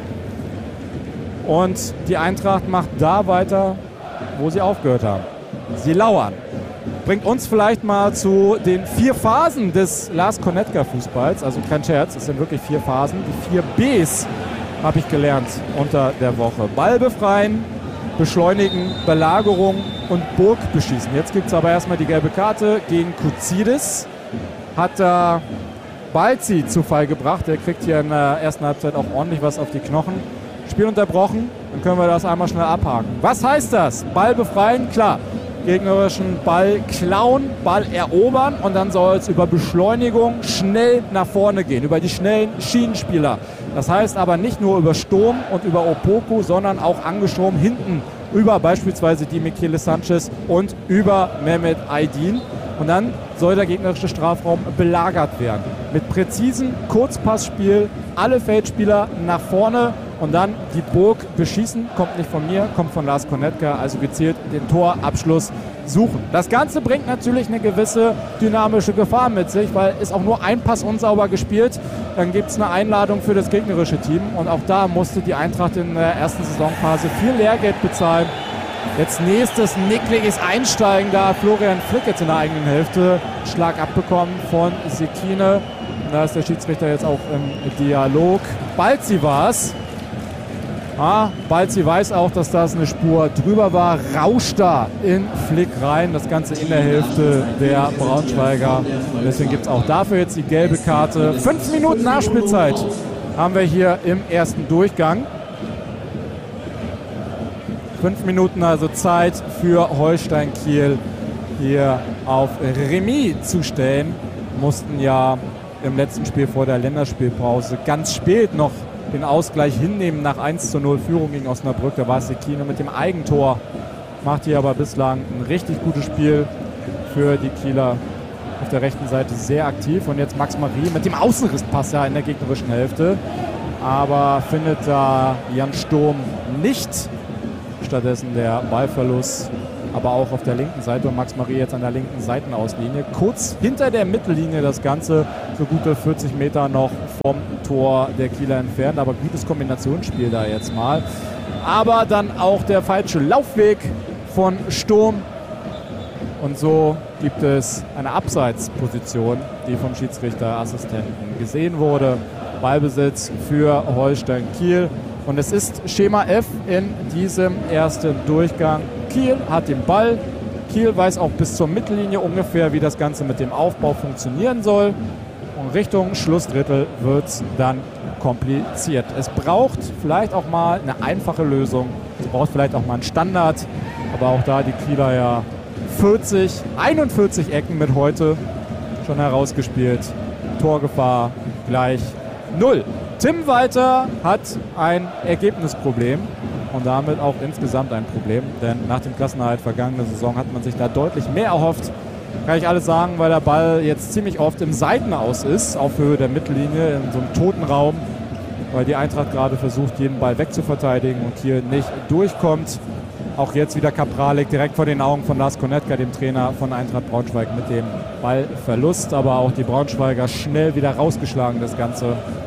Und die Eintracht macht da weiter, wo sie aufgehört haben. Sie lauern. Bringt uns vielleicht mal zu den 4 Phasen des Lars Konetka-Fußballs. Also kein Scherz, es sind wirklich 4 Phasen. Die 4 Bs habe ich gelernt unter der Woche. Ball befreien, beschleunigen, Belagerung und Burg beschießen. Jetzt gibt es aber erstmal die gelbe Karte gegen Koutsides. Hat da Balzi zu Fall gebracht. Der kriegt hier in der ersten Halbzeit auch ordentlich was auf die Knochen. Spiel unterbrochen, dann können wir das einmal schnell abhaken. Was heißt das? Ball befreien, klar. Gegnerischen Ball klauen, Ball erobern und dann soll es über Beschleunigung schnell nach vorne gehen, über die schnellen Schienenspieler. Das heißt aber nicht nur über Sturm und über Opoku, sondern auch angeschoben hinten über beispielsweise die Michele Sanchez und über Mehmet Aydin. Und dann soll der gegnerische Strafraum belagert werden. Mit präzisem Kurzpassspiel, alle Feldspieler nach vorne und dann die Burg beschießen. Kommt nicht von mir, kommt von Lars Konetka, also gezielt den Torabschluss suchen. Das Ganze bringt natürlich eine gewisse dynamische Gefahr mit sich, weil ist auch nur ein Pass unsauber gespielt. Dann gibt es eine Einladung für das gegnerische Team und auch da musste die Eintracht in der ersten Saisonphase viel Lehrgeld bezahlen. Jetzt nächstes nickliges Einsteigen, da Florian Frick jetzt in der eigenen Hälfte Schlag abbekommen von Sekine. Da ist der Schiedsrichter jetzt auch im Dialog. Balzi war es. Balzi weiß auch, dass das eine Spur drüber war. Rauscht da in Flick rein. Das Ganze in der Hälfte der Braunschweiger. Deswegen gibt es auch dafür jetzt die gelbe Karte. 5 Minuten Nachspielzeit haben wir hier im ersten Durchgang. 5 Minuten also Zeit für Holstein Kiel hier auf Remis zu stellen. Mussten ja im letzten Spiel vor der Länderspielpause ganz spät noch den Ausgleich hinnehmen nach 1:0 Führung gegen Osnabrück. Da war es Sekine mit dem Eigentor. Macht hier aber bislang ein richtig gutes Spiel für die Kieler. Auf der rechten Seite sehr aktiv. Und jetzt Max Marie mit dem Außenrisspass ja in der gegnerischen Hälfte. Aber findet da Jan Sturm nicht. stattdessen der Ballverlust, aber auch auf der linken Seite und Max Marie jetzt an der linken Seitenauslinie. Kurz hinter der Mittellinie das Ganze, so gute 40 Meter noch vom Tor der Kieler entfernt, aber gutes Kombinationsspiel da jetzt mal. Aber dann auch der falsche Laufweg von Sturm. Und so gibt es eine Abseitsposition, die vom Schiedsrichterassistenten gesehen wurde. Ballbesitz für Holstein Kiel. Und es ist Schema F in diesem ersten Durchgang. Kiel hat den Ball. Kiel weiß auch bis zur Mittellinie ungefähr, wie das Ganze mit dem Aufbau funktionieren soll. Und Richtung Schlussdrittel wird es dann kompliziert. Es braucht vielleicht auch mal eine einfache Lösung. Es braucht vielleicht auch mal einen Standard. Aber auch da die Kieler ja 41 Ecken mit heute schon herausgespielt. Torgefahr gleich 0. Tim Walter hat ein Ergebnisproblem und damit auch insgesamt ein Problem, denn nach dem Klassenerhalt vergangene Saison hat man sich da deutlich mehr erhofft. Kann ich alles sagen, weil der Ball jetzt ziemlich oft im Seitenaus ist, auf Höhe der Mittellinie, in so einem toten Raum, weil die Eintracht gerade versucht, jeden Ball wegzuverteidigen und Kiel nicht durchkommt. Auch jetzt wieder Kapralik direkt vor den Augen von Lars Konetka, dem Trainer von Eintracht Braunschweig, mit dem Ballverlust. Aber auch die Braunschweiger schnell wieder rausgeschlagen, das Ganze.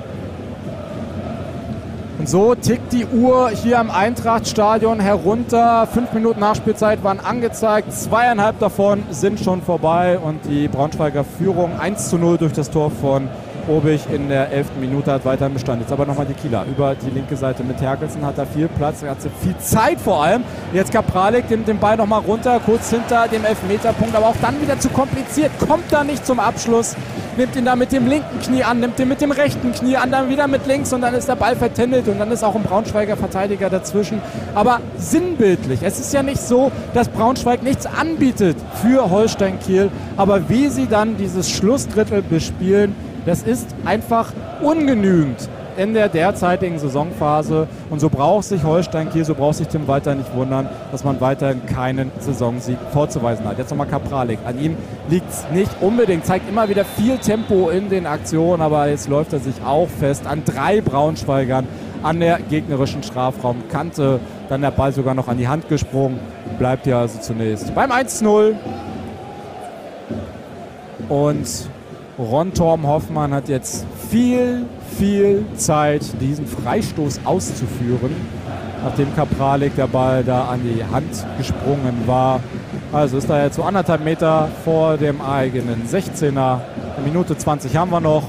Und so tickt die Uhr hier am Eintrachtstadion herunter. 5 Minuten Nachspielzeit waren angezeigt. 2,5 davon sind schon vorbei. Und die Braunschweiger Führung 1:0 durch das Tor von Obig in der 11. Minute hat weiterhin Bestand. Jetzt aber nochmal die Kieler über die linke Seite mit Terkelsen. Hat da viel Platz, hat viel Zeit vor allem. Jetzt Kapralik nimmt den Ball nochmal runter, kurz hinter dem Elfmeterpunkt, aber auch dann wieder zu kompliziert. Kommt da nicht zum Abschluss. Nimmt ihn da mit dem linken Knie an, nimmt ihn mit dem rechten Knie an, dann wieder mit links und dann ist der Ball vertändelt und dann ist auch ein Braunschweiger Verteidiger dazwischen. Aber sinnbildlich. Es ist ja nicht so, dass Braunschweig nichts anbietet für Holstein Kiel, aber wie sie dann dieses Schlussdrittel bespielen, das ist einfach ungenügend in der derzeitigen Saisonphase. Und so braucht sich Holstein Kiel, so braucht sich Tim Walter nicht wundern, dass man weiterhin keinen Saisonsieg vorzuweisen hat. Jetzt nochmal Kapralik. An ihm liegt es nicht unbedingt, zeigt immer wieder viel Tempo in den Aktionen, aber jetzt läuft er sich auch fest an 3 Braunschweigern an der gegnerischen Strafraumkante. Dann der Ball sogar noch an die Hand gesprungen. Bleibt ja also zunächst beim 1:0. Und Ron Torben Hoffmann hat jetzt viel Zeit, diesen Freistoß auszuführen, nachdem Kapralik der Ball da an die Hand gesprungen war. Also ist er jetzt so 1,5 Meter vor dem eigenen 16er. Eine Minute 20 haben wir noch.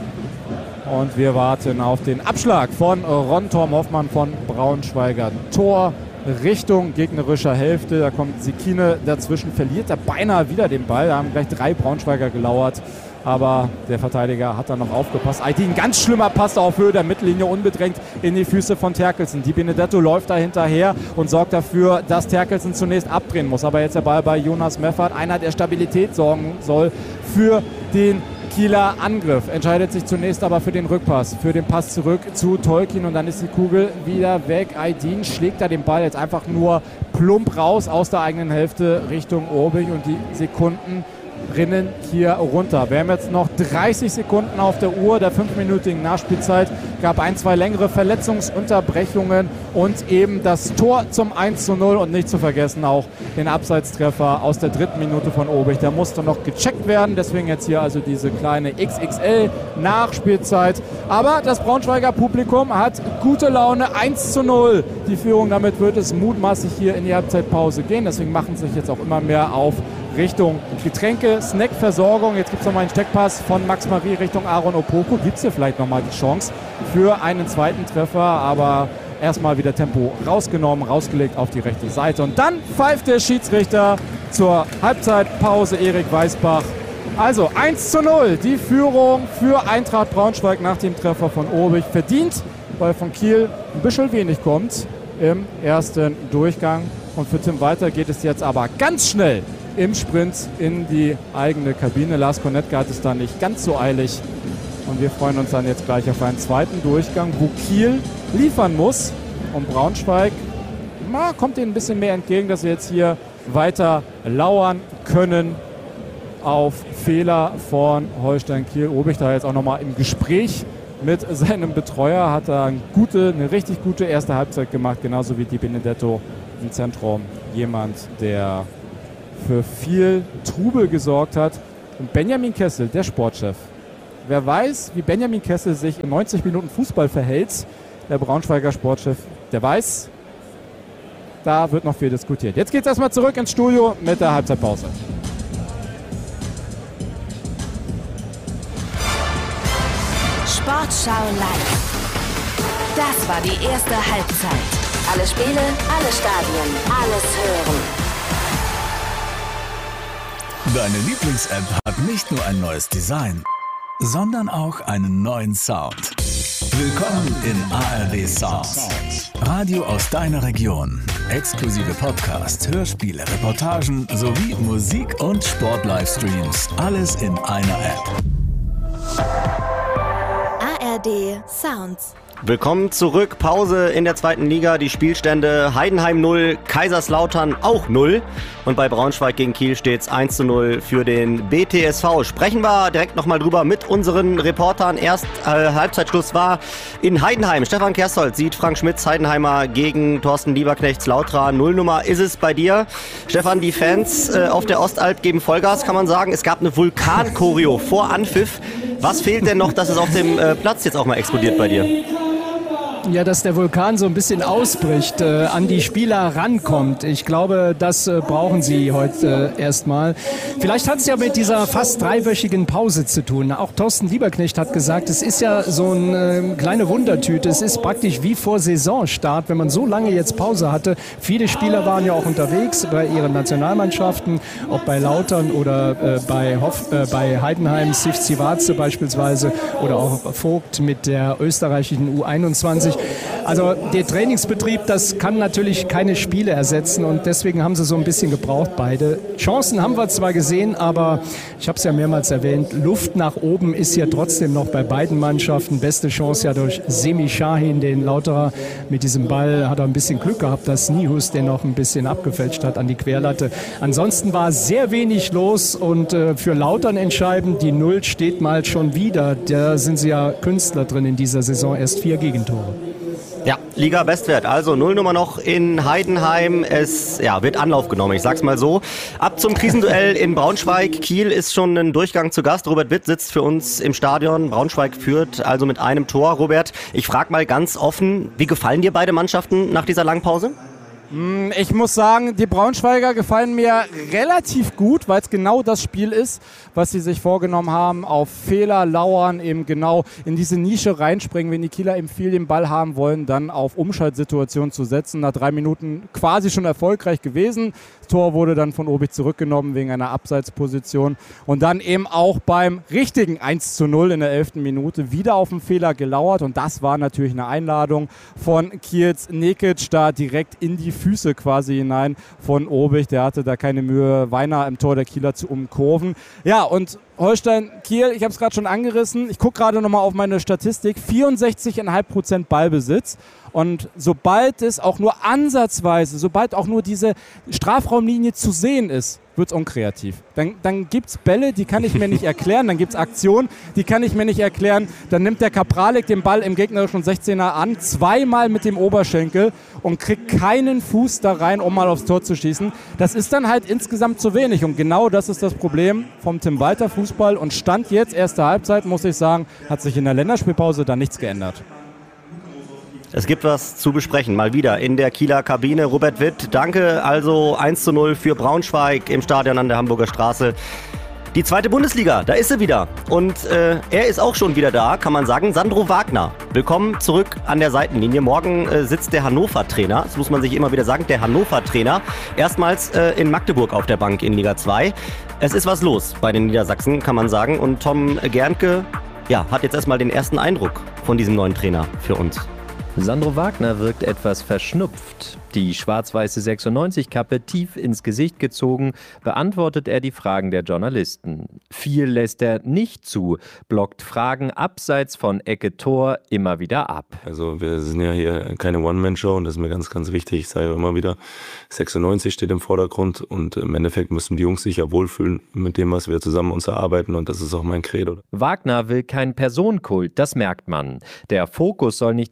Und wir warten auf den Abschlag von Ron Torben Hoffmann von Braunschweiger Tor Richtung gegnerischer Hälfte. Da kommt Sikine dazwischen, verliert er beinahe wieder den Ball. Da haben gleich 3 Braunschweiger gelauert. Aber der Verteidiger hat da noch aufgepasst. Ein ganz schlimmer Pass auf Höhe der Mittellinie, unbedrängt in die Füße von Terkelsen. Di Benedetto läuft da hinterher und sorgt dafür, dass Terkelsen zunächst abdrehen muss. Aber jetzt der Ball bei Jonas Meffert, einer, der Stabilität sorgen soll für den Kieler Angriff. Entscheidet sich zunächst aber für den Rückpass, für den Pass zurück zu Tolkien und dann ist die Kugel wieder weg. Aydin schlägt da den Ball jetzt einfach nur plump raus aus der eigenen Hälfte Richtung Obig und die Sekunden rinnen hier runter. Wir haben jetzt noch 30 Sekunden auf der Uhr der 5-minütigen Nachspielzeit. Gab 1-2 längere Verletzungsunterbrechungen und eben das Tor zum 1:0 und nicht zu vergessen auch den Abseitstreffer aus der 3. Minute von Obig. Der musste noch gecheckt werden, deswegen jetzt hier also diese kleine XXL-Nachspielzeit. Aber das Braunschweiger Publikum hat gute Laune, 1:0 die Führung. Damit wird es mutmaßlich hier in die Halbzeitpause gehen. Deswegen machen sich jetzt auch immer mehr auf Richtung Getränke, Snackversorgung. Jetzt gibt es nochmal einen Steckpass von Max Marie Richtung Aaron Opoku. Gibt es hier vielleicht nochmal die Chance für einen zweiten Treffer, aber erstmal wieder Tempo rausgenommen, rausgelegt auf die rechte Seite. Und dann pfeift der Schiedsrichter zur Halbzeitpause Erik Weißbach. Also 1:0, die Führung für Eintracht Braunschweig nach dem Treffer von Obig. Verdient, weil von Kiel ein bisschen wenig kommt im ersten Durchgang. Und für Tim Walter geht es jetzt aber ganz schnell im Sprint in die eigene Kabine. Lars Konetka hat es da nicht ganz so eilig. Und wir freuen uns dann jetzt gleich auf einen zweiten Durchgang, wo Kiel liefern muss. Und Braunschweig kommt ihnen ein bisschen mehr entgegen, dass wir jetzt hier weiter lauern können auf Fehler von Holstein Kiel. Obig da jetzt auch nochmal im Gespräch mit seinem Betreuer. Hat da eine richtig gute erste Halbzeit gemacht, genauso wie Di Benedetto im Zentrum jemand, der für viel Trubel gesorgt hat. Und Benjamin Kessel, der Sportchef. Wer weiß, wie Benjamin Kessel sich in 90 Minuten Fußball verhält, der Braunschweiger Sportchef, der weiß, da wird noch viel diskutiert. Jetzt geht's erstmal zurück ins Studio mit der Halbzeitpause. Sportschau live. Das war die erste Halbzeit. Alle Spiele, alle Stadien, alles hören. Deine Lieblings-App hat nicht nur ein neues Design, sondern auch einen neuen Sound. Willkommen in ARD Sounds. Radio aus deiner Region. Exklusive Podcasts, Hörspiele, Reportagen sowie Musik- und Sport-Livestreams. Alles in einer App. ARD Sounds. Willkommen zurück, Pause in der zweiten Liga, die Spielstände Heidenheim 0, Kaiserslautern auch 0 und bei Braunschweig gegen Kiel steht's 1:0 für den BTSV. Sprechen wir direkt nochmal drüber mit unseren Reportern. Erst Halbzeitschluss war in Heidenheim. Stefan Kerssoldt sieht Frank Schmitz Heidenheimer gegen Thorsten Lieberknechts Lautra. Nullnummer ist es bei dir. Stefan, die Fans auf der Ostalb geben Vollgas, kann man sagen. Es gab eine Vulkan-Choreo vor Anpfiff. Was fehlt denn noch, dass es auf dem Platz jetzt auch mal explodiert bei dir? Ja, dass der Vulkan so ein bisschen ausbricht, an die Spieler rankommt. Ich glaube, das brauchen sie heute erstmal. Vielleicht hat es ja mit dieser fast dreiwöchigen Pause zu tun. Auch Thorsten Lieberknecht hat gesagt, es ist ja so eine kleine Wundertüte. Es ist praktisch wie vor Saisonstart, wenn man so lange jetzt Pause hatte. Viele Spieler waren ja auch unterwegs bei ihren Nationalmannschaften, ob bei Lautern oder bei Heidenheim, Sif Zivace beispielsweise oder auch Vogt mit der österreichischen U21. Also der Trainingsbetrieb, das kann natürlich keine Spiele ersetzen und deswegen haben sie so ein bisschen gebraucht, beide. Chancen haben wir zwar gesehen, aber ich habe es ja mehrmals erwähnt, Luft nach oben ist ja trotzdem noch bei beiden Mannschaften. Beste Chance ja durch Semi Shahin, den Lauterer mit diesem Ball hat er ein bisschen Glück gehabt, dass Nihus den noch ein bisschen abgefälscht hat an die Querlatte. Ansonsten war sehr wenig los und für Lautern entscheidend, die Null steht mal schon wieder. Da sind sie ja Künstler drin in dieser Saison, erst 4 Gegentore. Ja, Liga-Bestwert, also Nullnummer noch in Heidenheim. Es wird Anlauf genommen, ich sag's mal so. Ab zum Krisenduell in Braunschweig. Kiel ist schon ein Durchgang zu Gast. Robert Witt sitzt für uns im Stadion. Braunschweig führt also mit einem Tor. Robert, ich frage mal ganz offen, wie gefallen dir beide Mannschaften nach dieser langen Pause? Ich muss sagen, die Braunschweiger gefallen mir relativ gut, weil es genau das Spiel ist, was sie sich vorgenommen haben. Auf Fehler lauern, eben genau in diese Nische reinspringen, wenn die Kieler eben viel den Ball haben wollen, dann auf Umschaltsituationen zu setzen. Nach 3 Minuten quasi schon erfolgreich gewesen. Das Tor wurde dann von Obig zurückgenommen wegen einer Abseitsposition. Und dann eben auch beim richtigen 1:0 in der 11. Minute wieder auf den Fehler gelauert. Und das war natürlich eine Einladung von Kiels Nekic da direkt in die Füße quasi hinein von Obig. Der hatte da keine Mühe, Weiner im Tor der Kieler zu umkurven. Ja, und Holstein-Kiel, ich habe es gerade schon angerissen. Ich gucke gerade nochmal auf meine Statistik. 64,5% Ballbesitz. Und sobald es auch nur ansatzweise, sobald auch nur diese Strafraumlinie zu sehen ist, wird es unkreativ. Dann gibt es Bälle, die kann ich mir nicht erklären. Dann gibt es Aktionen, die kann ich mir nicht erklären. Dann nimmt der Kapralik den Ball im gegnerischen 16er an, 2-mal mit dem Oberschenkel und kriegt keinen Fuß da rein, um mal aufs Tor zu schießen. Das ist dann halt insgesamt zu wenig. Und genau das ist das Problem vom Tim Walter Fußball. Und Stand jetzt, erste Halbzeit, muss ich sagen, hat sich in der Länderspielpause da nichts geändert. Es gibt was zu besprechen, mal wieder in der Kieler Kabine. Robert Witt, danke. Also 1:0 für Braunschweig im Stadion an der Hamburger Straße. Die zweite Bundesliga, da ist sie wieder. Und er ist auch schon wieder da, kann man sagen. Sandro Wagner, willkommen zurück an der Seitenlinie. Morgen sitzt der Hannover-Trainer, das muss man sich immer wieder sagen, der Hannover-Trainer. Erstmals in Magdeburg auf der Bank in Liga 2. Es ist was los bei den Niedersachsen, kann man sagen. Und Tom Gernke hat jetzt erstmal den ersten Eindruck von diesem neuen Trainer für uns. Sandro Wagner wirkt etwas verschnupft. Die schwarz-weiße 96-Kappe tief ins Gesicht gezogen, beantwortet er die Fragen der Journalisten. Viel lässt er nicht zu, blockt Fragen abseits von Ecke-Tor immer wieder ab. Also wir sind ja hier keine One-Man-Show und das ist mir ganz, ganz wichtig. Ich sage immer wieder, 96 steht im Vordergrund und im Endeffekt müssen die Jungs sich ja wohlfühlen mit dem, was wir zusammen uns erarbeiten und das ist auch mein Credo. Wagner will kein Personenkult, das merkt man. Der Fokus soll nicht auf ihm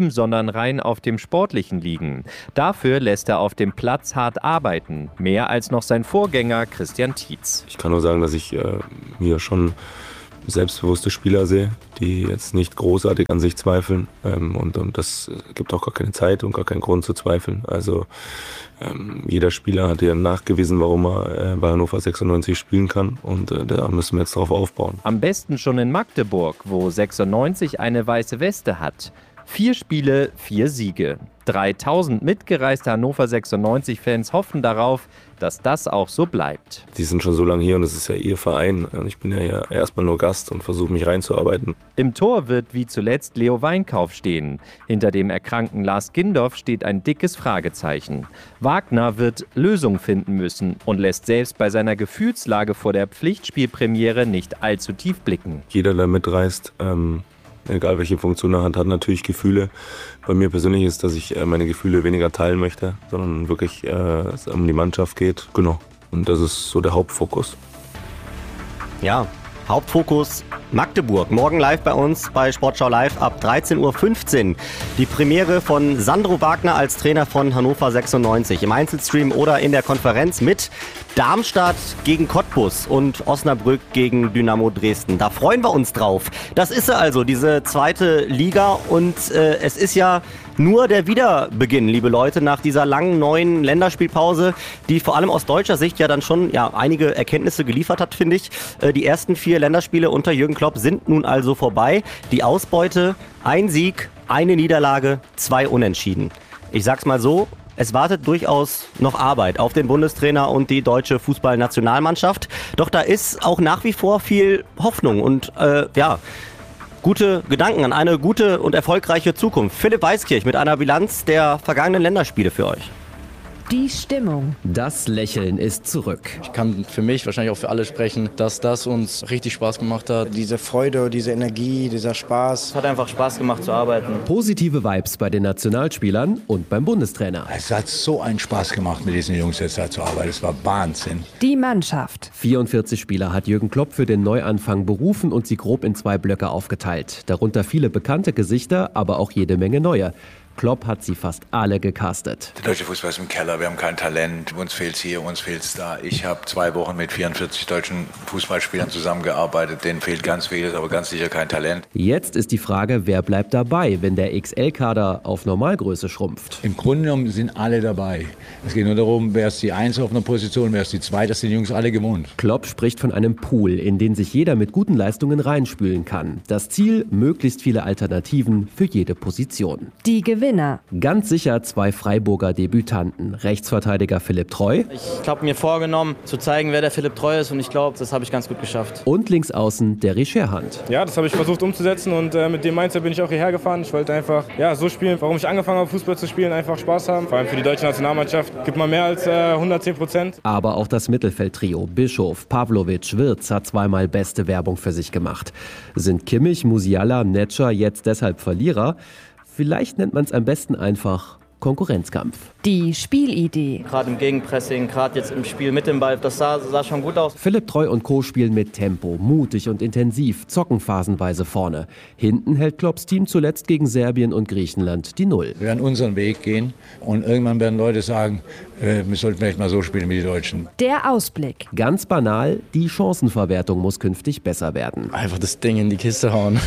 Team, sondern rein auf dem Sportlichen liegen. Dafür lässt er auf dem Platz hart arbeiten. Mehr als noch sein Vorgänger Christian Tietz. Ich kann nur sagen, dass ich hier schon selbstbewusste Spieler sehe, die jetzt nicht großartig an sich zweifeln. Und das gibt auch gar keine Zeit und gar keinen Grund zu zweifeln. Also jeder Spieler hat ja nachgewiesen, warum er bei Hannover 96 spielen kann. Und da müssen wir jetzt drauf aufbauen. Am besten schon in Magdeburg, wo 96 eine weiße Weste hat. 4 Spiele, 4 Siege. 3000 mitgereiste Hannover 96-Fans hoffen darauf, dass das auch so bleibt. Die sind schon so lange hier und es ist ja ihr Verein. Und ich bin ja erstmal nur Gast und versuche mich reinzuarbeiten. Im Tor wird wie zuletzt Leo Weinkauf stehen. Hinter dem erkrankten Lars Gindorf steht ein dickes Fragezeichen. Wagner wird Lösungen finden müssen und lässt selbst bei seiner Gefühlslage vor der Pflichtspielpremiere nicht allzu tief blicken. Jeder, der mitreist, egal welche Funktion er hat natürlich Gefühle. Bei mir persönlich ist, dass ich meine Gefühle weniger teilen möchte, sondern wirklich es um die Mannschaft geht. Genau. Und das ist so der Hauptfokus. Ja, Hauptfokus Magdeburg. Morgen live bei uns bei Sportschau Live ab 13:15 Uhr. Die Premiere von Sandro Wagner als Trainer von Hannover 96 im Einzelstream oder in der Konferenz mit Darmstadt gegen Cottbus und Osnabrück gegen Dynamo Dresden. Da freuen wir uns drauf. Das ist sie also, diese zweite Liga. Und es ist ja nur der Wiederbeginn, liebe Leute, nach dieser langen neuen Länderspielpause, die vor allem aus deutscher Sicht ja dann schon einige Erkenntnisse geliefert hat, finde ich. Die ersten 4 Länderspiele unter Jürgen Klopp sind nun also vorbei. Die Ausbeute: 1 Sieg, 1 Niederlage, 2 Unentschieden. Ich sag's mal so, es wartet durchaus noch Arbeit auf den Bundestrainer und die deutsche Fußballnationalmannschaft. Doch da ist auch nach wie vor viel Hoffnung und gute Gedanken an eine gute und erfolgreiche Zukunft. Philipp Weiskirch mit einer Bilanz der vergangenen Länderspiele für euch. Die Stimmung. Das Lächeln ist zurück. Ich kann für mich, wahrscheinlich auch für alle sprechen, dass das uns richtig Spaß gemacht hat. Diese Freude, diese Energie, dieser Spaß. Es hat einfach Spaß gemacht zu arbeiten. Positive Vibes bei den Nationalspielern und beim Bundestrainer. Es hat so einen Spaß gemacht, mit diesen Jungs jetzt zu arbeiten. Es war Wahnsinn. Die Mannschaft. 44 Spieler hat Jürgen Klopp für den Neuanfang berufen und sie grob in 2 Blöcke aufgeteilt. Darunter viele bekannte Gesichter, aber auch jede Menge neue. Klopp hat sie fast alle gecastet. Der deutsche Fußball ist im Keller, wir haben kein Talent, uns fehlt's hier, uns fehlt's da. Ich habe 2 Wochen mit 44 deutschen Fußballspielern zusammengearbeitet, denen fehlt ganz vieles, aber ganz sicher kein Talent. Jetzt ist die Frage, wer bleibt dabei, wenn der XL-Kader auf Normalgröße schrumpft? Im Grunde genommen sind alle dabei. Es geht nur darum, wer ist die 1 auf einer Position, wer ist die 2, das sind die Jungs alle gewohnt. Klopp spricht von einem Pool, in den sich jeder mit guten Leistungen reinspülen kann. Das Ziel, möglichst viele Alternativen für jede Position. Die Gewinner. Ganz sicher 2 Freiburger Debütanten. Rechtsverteidiger Philipp Treu. Ich habe mir vorgenommen, zu zeigen, wer der Philipp Treu ist, und ich glaube, das habe ich ganz gut geschafft. Und links außen der Scherhand. Ja, das habe ich versucht umzusetzen und mit dem Mindset bin ich auch hierher gefahren. Ich wollte einfach so spielen, warum ich angefangen habe, Fußball zu spielen, einfach Spaß haben. Vor allem für die deutsche Nationalmannschaft gibt man mehr als 110%. Aber auch das Mittelfeldtrio Bischof, Pavlovic, Wirtz hat 2-mal beste Werbung für sich gemacht. Sind Kimmich, Musiala, Netscher jetzt deshalb Verlierer? Vielleicht nennt man es am besten einfach Konkurrenzkampf. Die Spielidee. Gerade im Gegenpressing, gerade jetzt im Spiel mit dem Ball, das sah schon gut aus. Philipp Treu und Co. spielen mit Tempo, mutig und intensiv, zocken phasenweise vorne. Hinten hält Klopps Team zuletzt gegen Serbien und Griechenland die Null. Wir werden unseren Weg gehen und irgendwann werden Leute sagen, wir sollten vielleicht mal so spielen wie die Deutschen. Der Ausblick. Ganz banal, die Chancenverwertung muss künftig besser werden. Einfach das Ding in die Kiste hauen.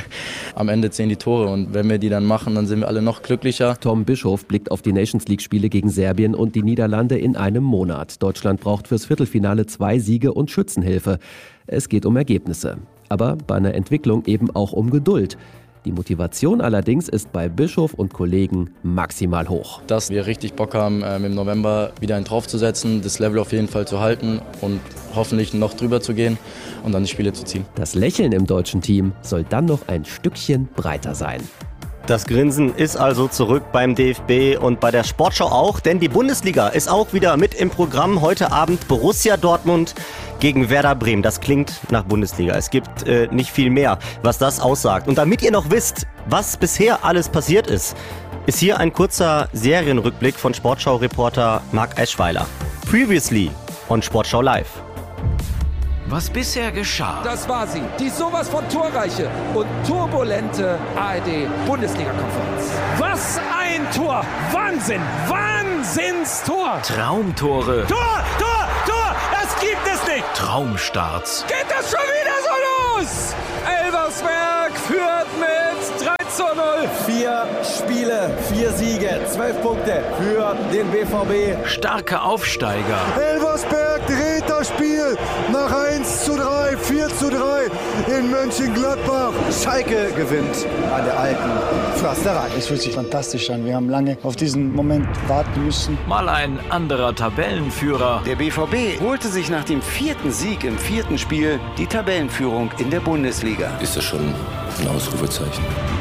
Am Ende zählen die Tore und wenn wir die dann machen, dann sind wir alle noch glücklicher. Tom Bischof blickt auf die Nations-League-Spiele gegen Serbien und die Niederlande in einem Monat. Deutschland braucht fürs Viertelfinale 2 Siege und Schützenhilfe. Es geht um Ergebnisse. Aber bei einer Entwicklung eben auch um Geduld. Die Motivation allerdings ist bei Bischof und Kollegen maximal hoch. Dass wir richtig Bock haben, im November wieder einen draufzusetzen, das Level auf jeden Fall zu halten und hoffentlich noch drüber zu gehen und dann die Spiele zu ziehen. Das Lächeln im deutschen Team soll dann noch ein Stückchen breiter sein. Das Grinsen ist also zurück beim DFB und bei der Sportschau auch, denn die Bundesliga ist auch wieder mit im Programm. Heute Abend Borussia Dortmund gegen Werder Bremen. Das klingt nach Bundesliga. Es gibt nicht viel mehr, was das aussagt. Und damit ihr noch wisst, was bisher alles passiert ist hier ein kurzer Serienrückblick von Sportschau-Reporter Marc Eschweiler. Previously on Sportschau Live. was bisher geschah. Das war sie, die sowas von torreiche und turbulente ARD-Bundesliga-Konferenz. Was ein Tor! Wahnsinn! Wahnsinnstor! Traumtore. Tor! Tor! Tor! Das gibt es nicht! Traumstarts. Geht das schon wieder so los? Elversberg führt mit 3:0. 4 Spiele, 4 Siege, 12 Punkte für den BVB. Starke Aufsteiger. Elversberg dreht das Spiel nach 1:3, 4:3 in Mönchengladbach. Schalke gewinnt an der alten Försterei. Es fühlt sich fantastisch an. Wir haben lange auf diesen Moment warten müssen. Mal ein anderer Tabellenführer. Der BVB holte sich nach dem 4. Sieg im 4. Spiel die Tabellenführung in der Bundesliga. Ist das schon ein Ausrufezeichen?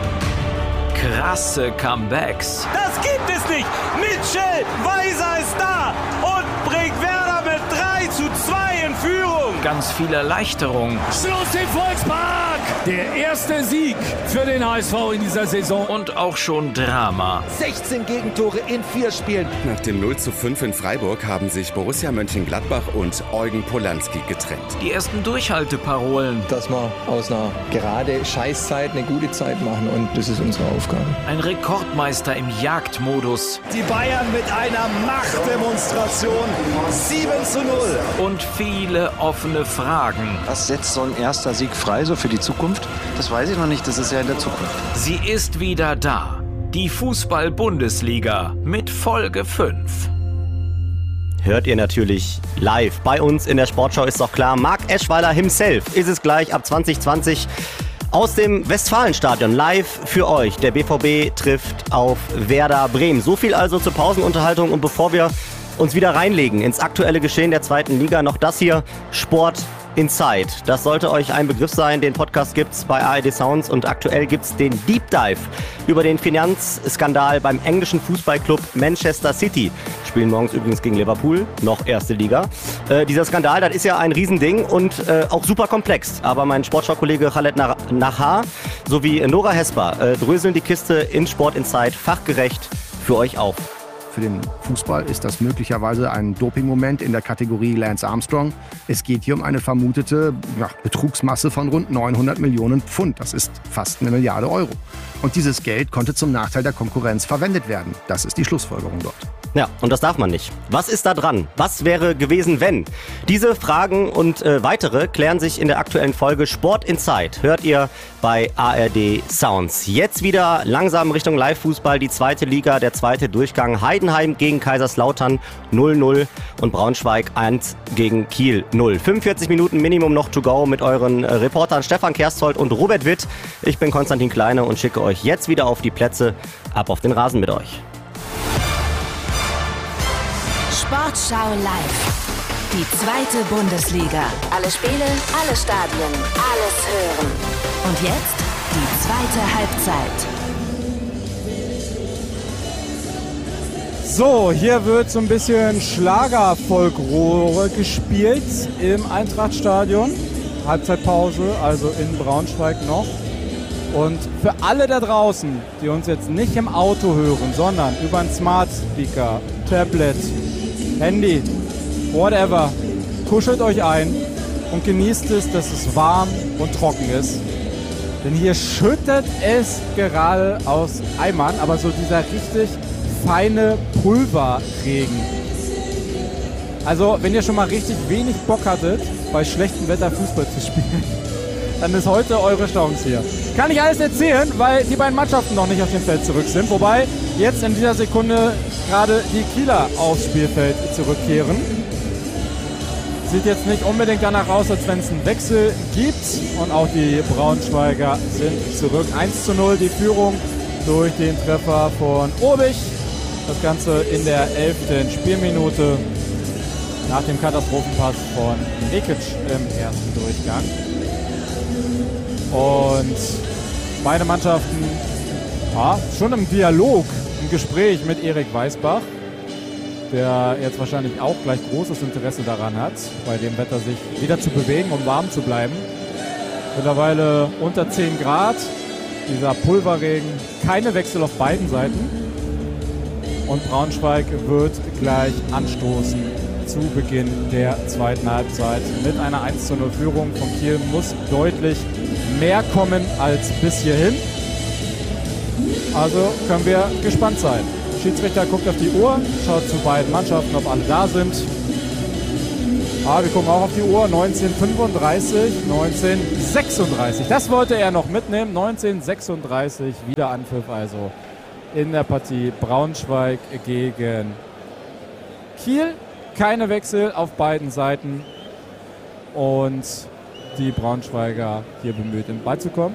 Krasse Comebacks. Das gibt es nicht! Mitchell Weiser ist da und bringt Werder mit 3:2 in Führung. Ganz viel Erleichterung. Schluss im Volkspark! Der erste Sieg für den HSV in dieser Saison. Und auch schon Drama. 16 Gegentore in 4 Spielen. Nach dem 0:5 in Freiburg haben sich Borussia Mönchengladbach und Eugen Polanski getrennt. Die ersten Durchhalteparolen. Dass wir aus einer gerade Scheißzeit eine gute Zeit machen und das ist unsere Aufgabe. Ein Rekordmeister im Jagdmodus. Die Bayern mit einer Machtdemonstration. 7:0. Und viele offene Fragen. Was setzt so ein erster Sieg frei, so für die Zukunft? Das weiß ich noch nicht, das ist ja in der Zukunft. Sie ist wieder da. Die Fußball-Bundesliga mit Folge 5. Hört ihr natürlich live. Bei uns in der Sportschau ist doch klar, Marc Eschweiler himself ist es gleich ab 2020 aus dem Westfalenstadion live für euch. Der BVB trifft auf Werder Bremen. So viel also zur Pausenunterhaltung. Und bevor wir uns wieder reinlegen ins aktuelle Geschehen der 2. Liga, noch das hier, Sport Inside. Das sollte euch ein Begriff sein. Den Podcast gibt's bei ARD Sounds und aktuell gibt's den Deep Dive über den Finanzskandal beim englischen Fußballclub Manchester City. Spielen morgens übrigens gegen Liverpool, noch erste Liga. Dieser Skandal, das ist ja ein Riesending und auch super komplex. Aber mein Sportschau-Kollege Khaled Nahar sowie Nora Hesper dröseln die Kiste in Sport Inside fachgerecht für euch auf. Für den Fußball ist das möglicherweise ein Dopingmoment in der Kategorie Lance Armstrong. Es geht hier um eine vermutete Betrugsmasse von rund 900 Millionen Pfund. Das ist fast 1 Milliarde Euro. Und dieses Geld konnte zum Nachteil der Konkurrenz verwendet werden. Das ist die Schlussfolgerung dort. Ja, und das darf man nicht. Was ist da dran? Was wäre gewesen, wenn? Diese Fragen und weitere klären sich in der aktuellen Folge Sport Inside. Hört ihr bei ARD Sounds. Jetzt wieder langsam Richtung Live-Fußball. Die 2. Liga, der 2. Durchgang. Heidenheim gegen Kaiserslautern 0:0 und Braunschweig 1 gegen Kiel 0. 45 Minuten Minimum noch to go mit euren Reportern Stefan Kerszold und Robert Witt. Ich bin Konstantin Kleine und schicke euch jetzt wieder auf die Plätze. Ab auf den Rasen mit euch. Sportschau live. Die 2. Bundesliga. Alle Spiele, alle Stadien, alles hören. Und jetzt die 2. Halbzeit. So, hier wird so ein bisschen Schlagerfolklore gespielt im Eintrachtstadion. Halbzeitpause, also in Braunschweig noch. Und für alle da draußen, die uns jetzt nicht im Auto hören, sondern über einen Smart Speaker, Tablet, Handy, whatever, kuschelt euch ein und genießt es, dass es warm und trocken ist. Denn hier schüttet es gerade aus Eimern, aber so dieser richtig feine Pulverregen. Also, wenn ihr schon mal richtig wenig Bock hattet, bei schlechtem Wetter Fußball zu spielen, dann ist heute eure Chance hier. Kann ich alles erzählen, weil die beiden Mannschaften noch nicht auf dem Feld zurück sind. Wobei jetzt in dieser Sekunde gerade die Kieler aufs Spielfeld zurückkehren. Sieht jetzt nicht unbedingt danach aus, als wenn es einen Wechsel gibt. Und auch die Braunschweiger sind zurück. 1:0 die Führung durch den Treffer von Obich. Das Ganze in der 11. Spielminute nach dem Katastrophenpass von Rekic im ersten Durchgang. Und beide Mannschaften schon im Dialog, im Gespräch mit Erik Weisbach, der jetzt wahrscheinlich auch gleich großes Interesse daran hat, bei dem Wetter sich wieder zu bewegen, um warm zu bleiben. Mittlerweile unter 10 Grad, dieser Pulverregen, keine Wechsel auf beiden Seiten. Und Braunschweig wird gleich anstoßen zu Beginn der zweiten Halbzeit. Mit einer 1:0-Führung von Kiel muss deutlich mehr kommen als bis hierhin. Also können wir gespannt sein. Schiedsrichter guckt auf die Uhr, schaut zu beiden Mannschaften, ob alle da sind. Wir gucken auch auf die Uhr. 19:35, 19:36. Das wollte er noch mitnehmen. 19:36, wieder Anpfiff also in der Partie Braunschweig gegen Kiel. Keine Wechsel auf beiden Seiten. Und die Braunschweiger hier bemüht, im Ball zu kommen.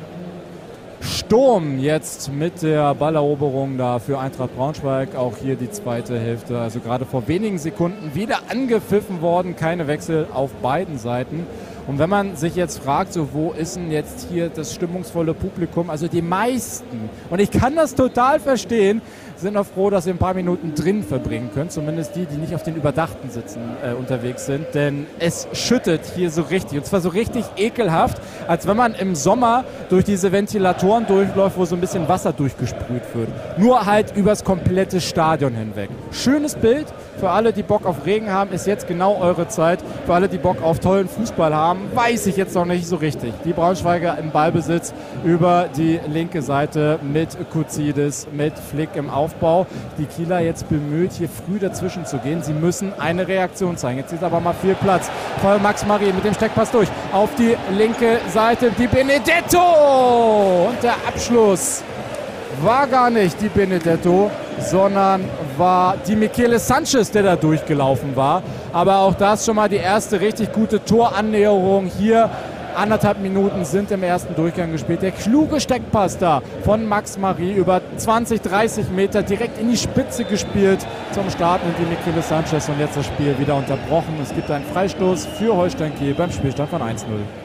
Sturm jetzt mit der Balleroberung da für Eintracht Braunschweig. Auch hier die zweite Hälfte. Also gerade vor wenigen Sekunden wieder angepfiffen worden. Keine Wechsel auf beiden Seiten. Und wenn man sich jetzt fragt, so wo ist denn jetzt hier das stimmungsvolle Publikum? Also die meisten, und ich kann das total verstehen, sind auch froh, dass sie ein paar Minuten drin verbringen können. Zumindest die nicht auf den überdachten Sitzen unterwegs sind. Denn es schüttet hier so richtig. Und zwar so richtig ekelhaft, als wenn man im Sommer durch diese Ventilatoren durchläuft, wo so ein bisschen Wasser durchgesprüht wird. Nur halt übers komplette Stadion hinweg. Schönes Bild. Für alle, die Bock auf Regen haben, ist jetzt genau eure Zeit. Für alle, die Bock auf tollen Fußball haben, weiß ich jetzt noch nicht so richtig. Die Braunschweiger im Ballbesitz über die linke Seite mit Kuzidis, mit Flick im Aufbau. Die Kieler jetzt bemüht, hier früh dazwischen zu gehen. Sie müssen eine Reaktion zeigen. Jetzt ist aber mal viel Platz. Voll Max Marie mit dem Steckpass durch. Auf die linke Seite die Benedetto. Und der Abschluss war gar nicht die Benedetto, sondern war die Michele Sanchez, der da durchgelaufen war. Aber auch das schon mal die erste richtig gute Torannäherung hier. 1,5 Minuten sind im ersten Durchgang gespielt. Der kluge Steckpass da von Max Marie über 20, 30 Meter direkt in die Spitze gespielt zum Starten in die Michele Sanchez. Und jetzt das Spiel wieder unterbrochen. Es gibt einen Freistoß für Holstein Kiel beim Spielstand von 1:0.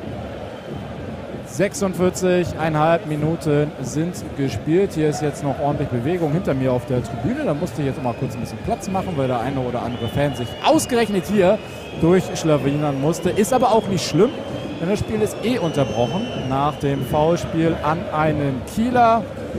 46,5 Minuten sind gespielt. Hier ist jetzt noch ordentlich Bewegung hinter mir auf der Tribüne. Da musste ich jetzt mal kurz ein bisschen Platz machen, weil der eine oder andere Fan sich ausgerechnet hier durchschlawinern musste. Ist aber auch nicht schlimm, denn das Spiel ist unterbrochen nach dem Foulspiel an einen Kieler.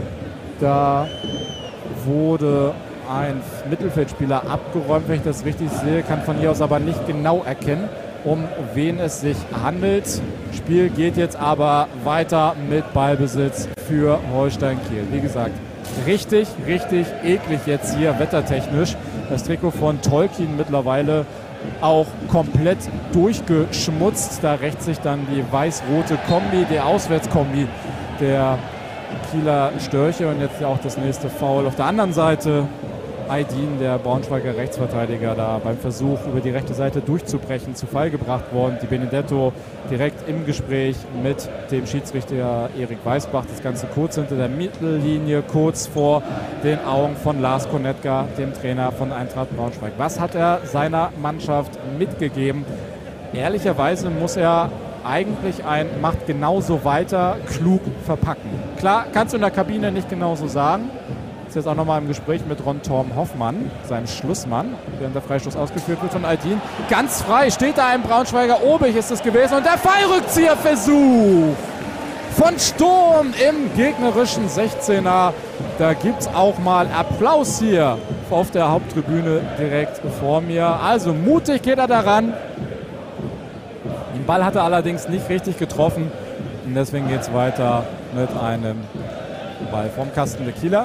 Da wurde ein Mittelfeldspieler abgeräumt, wenn ich das richtig sehe, kann von hier aus aber nicht genau erkennen, um wen es sich handelt. Spiel geht jetzt aber weiter mit Ballbesitz für Holstein Kiel. Wie gesagt, richtig eklig jetzt hier wettertechnisch. Das Trikot von Tolkien mittlerweile auch komplett durchgeschmutzt. Da rächt sich dann die weiß-rote Kombi, der Auswärtskombi der Kieler Störche. Und jetzt auch das nächste Foul auf der anderen Seite. Aydin, der Braunschweiger Rechtsverteidiger, da beim Versuch über die rechte Seite durchzubrechen, zu Fall gebracht worden. Die Benedetto direkt im Gespräch mit dem Schiedsrichter Erik Weißbach. Das Ganze kurz hinter der Mittellinie, kurz vor den Augen von Lars Konetka, dem Trainer von Eintracht Braunschweig. Was hat er seiner Mannschaft mitgegeben? Ehrlicherweise muss er eigentlich macht genauso weiter, klug verpacken. Klar, kannst du in der Kabine nicht genauso sagen. Jetzt auch nochmal im Gespräch mit Ron Torm Hoffmann, seinem Schlussmann, während der Freistoß ausgeführt wird von Aydin. Ganz frei steht da ein Braunschweiger, Obig ist es gewesen und der Fallrückzieherversuch von Sturm im gegnerischen 16er. Da gibt es auch mal Applaus hier auf der Haupttribüne direkt vor mir. Also mutig geht er daran. Den Ball hat er allerdings nicht richtig getroffen und deswegen geht es weiter mit einem Ball vom Kasten der Kieler.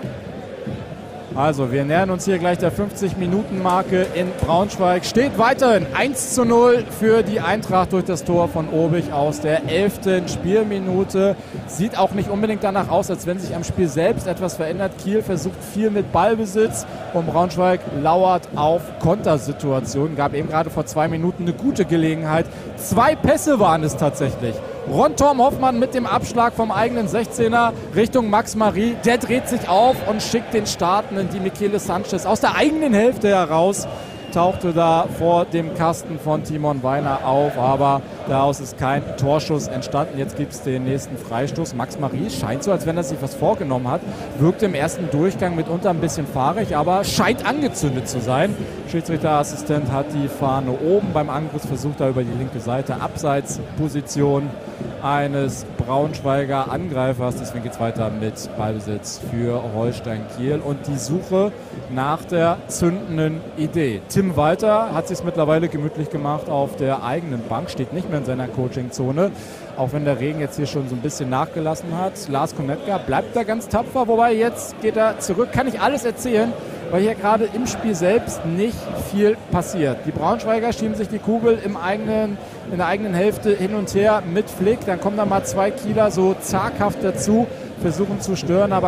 Also wir nähern uns hier gleich der 50-Minuten-Marke in Braunschweig. Steht weiterhin 1:0 für die Eintracht durch das Tor von Obig aus der 11. Spielminute. Sieht auch nicht unbedingt danach aus, als wenn sich am Spiel selbst etwas verändert. Kiel versucht viel mit Ballbesitz und Braunschweig lauert auf Kontersituationen. Gab eben gerade vor 2 Minuten eine gute Gelegenheit. 2 Pässe waren es tatsächlich. Ron Torm Hoffmann mit dem Abschlag vom eigenen 16er Richtung Max Marie. Der dreht sich auf und schickt den Startenden, die Michele Sanchez, aus der eigenen Hälfte heraus. Tauchte da vor dem Kasten von Timon Weiner auf, aber daraus ist kein Torschuss entstanden. Jetzt gibt es den nächsten Freistoß. Max Marie scheint so, als wenn er sich was vorgenommen hat. Wirkte im ersten Durchgang mitunter ein bisschen fahrig, aber scheint angezündet zu sein. Schiedsrichterassistent hat die Fahne oben. Beim Angriff versucht er über die linke Seite Abseitsposition eines Braunschweiger Angreifers. Deswegen geht es weiter mit Ballbesitz für Holstein Kiel und die Suche nach der zündenden Idee. Tim Walter hat es sich mittlerweile gemütlich gemacht auf der eigenen Bank, steht nicht mehr in seiner Coachingzone, auch wenn der Regen jetzt hier schon so ein bisschen nachgelassen hat. Lars Konetka bleibt da ganz tapfer, wobei jetzt geht er zurück. Kann ich alles erzählen, weil hier gerade im Spiel selbst nicht viel passiert. Die Braunschweiger schieben sich die Kugel in der eigenen Hälfte hin und her mit Flick. Dann kommen da mal 2 Kieler so zaghaft dazu, versuchen zu stören, aber